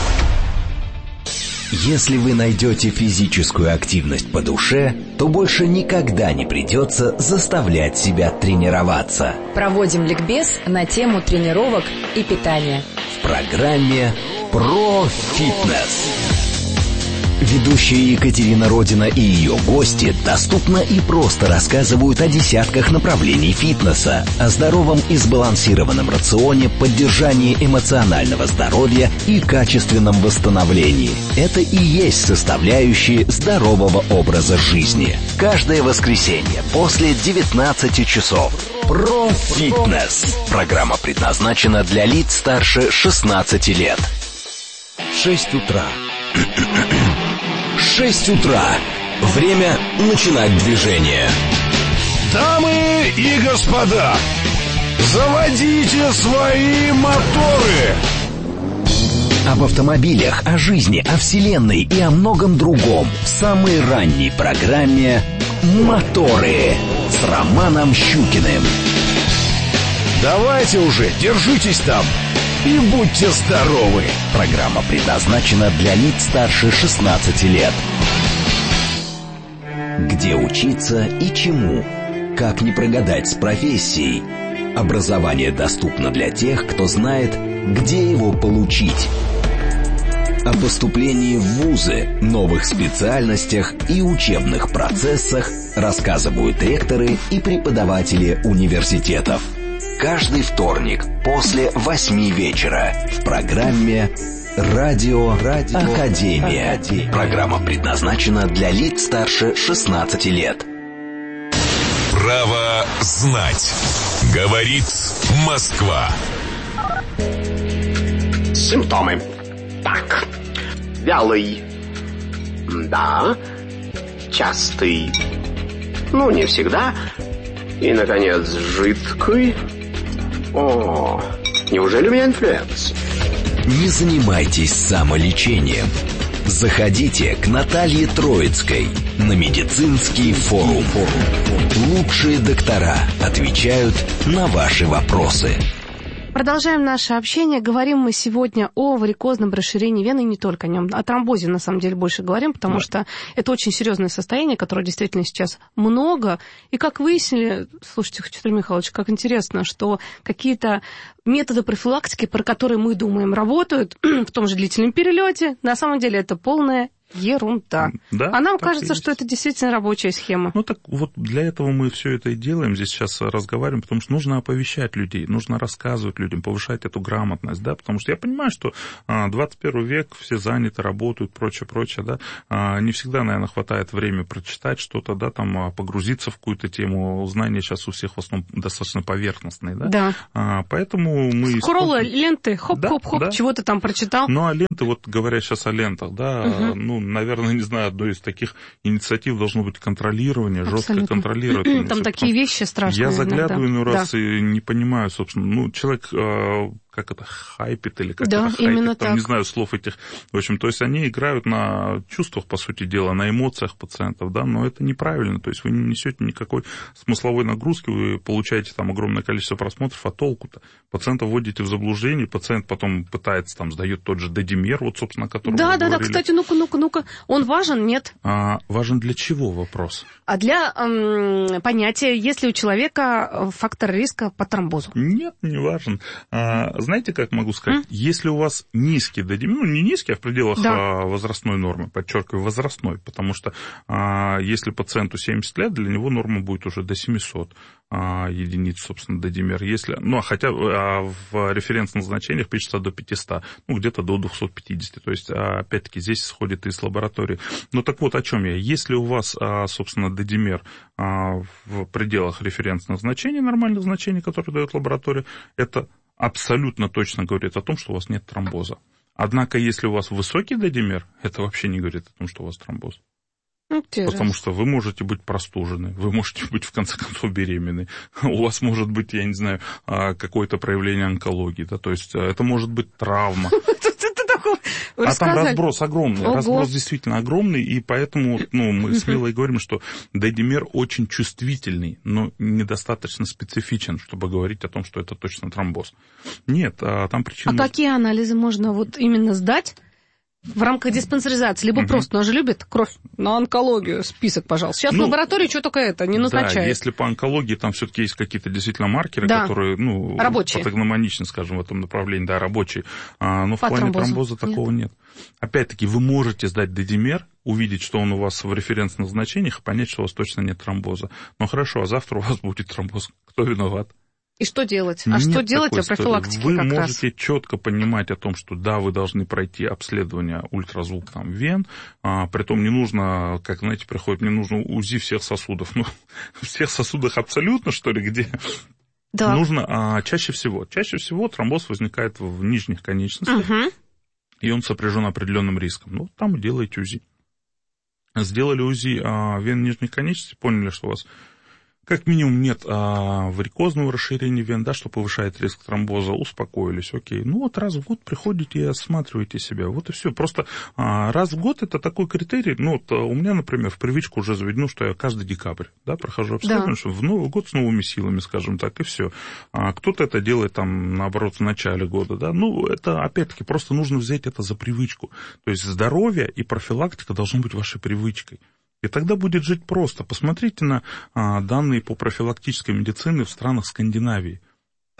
Speaker 6: Если вы найдете физическую активность по душе, то больше никогда не придется заставлять себя тренироваться.
Speaker 12: Проводим ликбез на тему тренировок и питания.
Speaker 6: В программе «Про фитнес». Ведущие Екатерина Родина и ее гости доступно и просто рассказывают о десятках направлений фитнеса, о здоровом и сбалансированном рационе, поддержании эмоционального здоровья и качественном восстановлении. Это и есть составляющие здорового образа жизни. Каждое воскресенье после девятнадцати часов. Про фитнес. Программа предназначена для лиц старше шестнадцати лет. шесть утра. шесть утра. Время начинать движение.
Speaker 13: Дамы и господа, заводите свои моторы.
Speaker 6: Об автомобилях, о жизни, о вселенной и о многом другом в самой ранней программе «Моторы» с Романом Щукиным.
Speaker 13: Давайте уже, держитесь там и будьте здоровы.
Speaker 6: Программа предназначена для лиц старше шестнадцати лет. Где учиться и чему? Как не прогадать с профессией? Образование доступно для тех, кто знает, где его получить. О поступлении в вузы, новых специальностях и учебных процессах рассказывают ректоры и преподаватели университетов. каждый вторник после восьми вечера в программе «Радио, Радио Академия». Академия. Программа предназначена для лиц старше шестнадцати лет.
Speaker 3: Право знать. Говорит Москва.
Speaker 9: Симптомы. Так. Вялый. Да. Частый. Ну, не всегда. И, наконец, жидкий. О, неужели у меня инфлюенс?
Speaker 6: Не занимайтесь самолечением. Заходите к Наталье Троицкой на медицинский форум. Лучшие доктора отвечают на ваши вопросы.
Speaker 10: Продолжаем наше общение. Говорим мы сегодня о варикозном расширении вены, и не только о нем. О тромбозе, на самом деле, больше говорим, потому да. что это очень серьезное состояние, которое действительно сейчас много. И как выяснили, слушайте, Петр Михайлович, как интересно, что какие-то методы профилактики, про которые мы думаем, работают в том же длительном перелете, на самом деле это полная ерунда.
Speaker 11: Да,
Speaker 10: а нам кажется, что это действительно рабочая схема.
Speaker 11: Ну так вот для этого мы все это и делаем, здесь сейчас разговариваем, потому что нужно оповещать людей, нужно рассказывать людям, повышать эту грамотность, да, потому что я понимаю, что двадцать первый век, все заняты, работают, прочее, прочее, да, не всегда, наверное, хватает времени прочитать что-то, да, там, погрузиться в какую-то тему, знания сейчас у всех в основном достаточно поверхностные, да,
Speaker 10: да.
Speaker 11: А, поэтому мы...
Speaker 10: Скроллы, ленты, хоп-хоп-хоп, да, да. чего ты там прочитал.
Speaker 11: Ну, а ленты, вот говоря сейчас о лентах, да, угу. ну, наверное, не знаю, одной из таких инициатив должно быть контролирование, жесткое контролирование.
Speaker 10: Там такие вещи страшные.
Speaker 11: Я заглядываю иной раз
Speaker 10: да.
Speaker 11: и не понимаю, собственно, ну, человек... как это, хайпит или как
Speaker 10: да,
Speaker 11: это хайпит, там,
Speaker 10: так.
Speaker 11: не знаю слов этих. В общем, то есть они играют на чувствах, по сути дела, на эмоциях пациентов, да, но это неправильно, то есть вы не несете никакой смысловой нагрузки, вы получаете там огромное количество просмотров, а толку-то? Пациента вводите в заблуждение, пациент потом пытается, там, сдает тот же додимер, вот, собственно, о котором
Speaker 10: да,
Speaker 11: вы
Speaker 10: да,
Speaker 11: говорили.
Speaker 10: Да, кстати, ну-ка, ну-ка, ну-ка, он важен, нет?
Speaker 11: А, важен для чего вопрос?
Speaker 10: А для эм, понятия, есть ли у человека фактор риска по тромбозу?
Speaker 11: Нет, не важен. А, знаете, как могу сказать? Mm? Если у вас низкий додимер, ну, не низкий, а в пределах да. возрастной нормы, подчеркиваю, возрастной, потому что а, если пациенту семьдесят лет, для него норма будет уже до семисот а, единиц, собственно, додимер. Если, ну, хотя а, в референсных значениях пишется до пятисот, ну, где-то до двухсот пятидесяти, то есть, а, опять-таки, здесь исходит из лаборатории. Ну, так вот, о чем я? Если у вас, а, собственно, додимер а, в пределах референсных значений, нормальных значений, которые дает лаборатория, это абсолютно точно говорит о том, что у вас нет тромбоза. Однако, если у вас высокий додимер, это вообще не говорит о том, что у вас тромбоз.
Speaker 10: Интересно.
Speaker 11: Потому что вы можете быть простужены, вы можете быть, в конце концов, беременны. У вас может быть, я не знаю, какое-то проявление онкологии. Да? То есть это может быть травма. А там разброс огромный, Ого. разброс действительно огромный, и поэтому ну, мы смело и говорим, что додимер очень чувствительный, но недостаточно специфичен, чтобы говорить о том, что это точно тромбоз. Нет, а там причина...
Speaker 10: А может... какие анализы можно вот именно сдать в рамках диспансеризации? Либо угу. просто, ну, же любят кровь на онкологию, список, пожалуйста. Сейчас ну, в лаборатории что только это, не назначают.
Speaker 11: Да, если по онкологии там все-таки есть какие-то действительно маркеры, да. которые, ну,
Speaker 10: рабочие.
Speaker 11: патогномоничны, скажем, в этом направлении, да, рабочие. А, но по в плане тромбозу. тромбоза такого нет. нет. Опять-таки, вы можете сдать додимер, увидеть, что он у вас в референсных значениях, и понять, что у вас точно нет тромбоза. Ну, хорошо, а завтра у вас будет тромбоз. Кто виноват?
Speaker 10: И что делать? А
Speaker 11: Нет
Speaker 10: что делать о профилактике
Speaker 11: Вы
Speaker 10: как
Speaker 11: можете
Speaker 10: раз?
Speaker 11: четко понимать о том, что да, вы должны пройти обследование ультразвук там, вен, а, притом не нужно, как, знаете, приходит, мне нужно УЗИ всех сосудов. Ну, в всех сосудах абсолютно, что ли, где? Да. Нужно а, чаще всего. Чаще всего тромбоз возникает в нижних конечностях, угу. и он сопряжен определенным риском. Ну, там и делаете УЗИ. Сделали УЗИ а, вен нижних конечностей, поняли, что у вас... Как минимум нет а, варикозного расширения вен, да, что повышает риск тромбоза, успокоились, окей. Ну вот раз в год приходите и осматриваете себя, вот и все. Просто а, раз в год это такой критерий, ну вот у меня, например, в привычку уже заведено, что я каждый декабрь, да, прохожу обследование, да. что в Новый год с новыми силами, скажем так, и все. А кто-то это делает там, наоборот, в начале года, да, ну это, опять-таки, просто нужно взять это за привычку. То есть здоровье и профилактика должны быть вашей привычкой. И тогда будет жить просто. Посмотрите на а, данные по профилактической медицине в странах Скандинавии.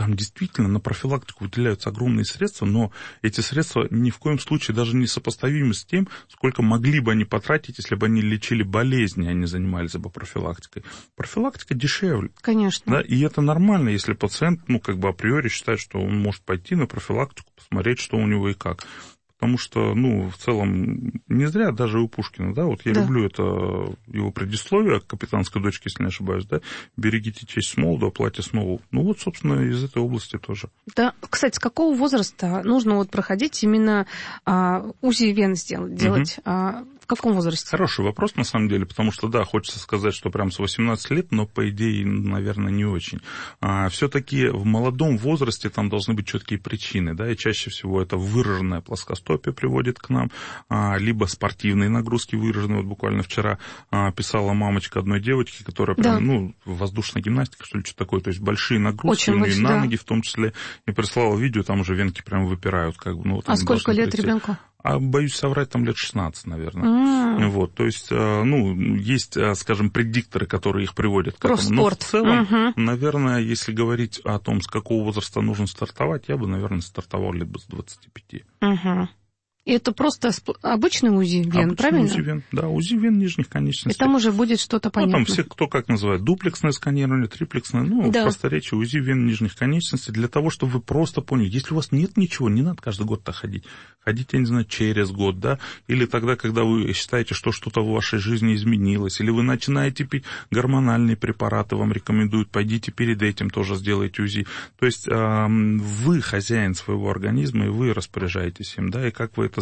Speaker 11: там действительно на профилактику выделяются огромные средства, но эти средства ни в коем случае даже не сопоставимы с тем, сколько могли бы они потратить, если бы они лечили болезни, а не занимались бы профилактикой. Профилактика дешевле.
Speaker 10: Конечно.
Speaker 11: Да, и это нормально, если пациент, ну, как бы априори считает, что он может пойти на профилактику, посмотреть, что у него и как. Потому что, ну, в целом, не зря даже у Пушкина, да, вот я да. люблю это его предисловие к «Капитанской дочке», если не ошибаюсь, да, «Берегите честь с молоду, а платье с нову». Ну, вот, собственно, из этой области тоже.
Speaker 10: Да, кстати, с какого возраста нужно вот проходить именно а, УЗИ вен сделать, делать? Угу. А, в каком возрасте?
Speaker 11: Хороший вопрос, на самом деле, потому что, да, хочется сказать, что прям с восемнадцати лет, но, по идее, наверное, не очень. А, все-таки в молодом возрасте там должны быть четкие причины, да, и чаще всего это выраженная плоскостопие приводит к нам, а, либо спортивные нагрузки выраженные. Вот буквально вчера а, писала мамочка одной девочки, которая прям, да. ну, воздушная гимнастика, что ли, что-то такое, то есть большие нагрузки, ну, и на да. ноги в том числе, и прислала видео, там уже венки прям выпирают. Как бы, ну, вот
Speaker 10: а сколько лет ребенку?
Speaker 11: А боюсь соврать, там лет шестнадцать, наверное.
Speaker 10: Mm.
Speaker 11: Вот, то есть, ну, есть, скажем, предикторы, которые их приводят к
Speaker 10: Профспорт.
Speaker 11: этому. Но в целом,
Speaker 10: uh-huh.
Speaker 11: наверное, если говорить о том, с какого возраста нужно стартовать, я бы, наверное, стартовал лет бы с двадцати пяти.
Speaker 10: Uh-huh. И это просто обычный УЗИ вен,
Speaker 11: обычный
Speaker 10: правильно?
Speaker 11: УЗИ вен, да, УЗИ вен нижних конечностей.
Speaker 10: И там уже будет что-то понятно.
Speaker 11: Ну, там все, кто как называет, дуплексное сканирование, триплексное, ну, да. в просторечии УЗИ вен нижних конечностей, для того, чтобы вы просто поняли, если у вас нет ничего, не надо каждый год-то ходить. Ходите, я не знаю, через год, да, или тогда, когда вы считаете, что что-то в вашей жизни изменилось, или вы начинаете пить гормональные препараты, вам рекомендуют, пойдите перед этим тоже сделайте УЗИ. То есть вы хозяин своего организма, и вы распоряжаетесь им, да, и как вы это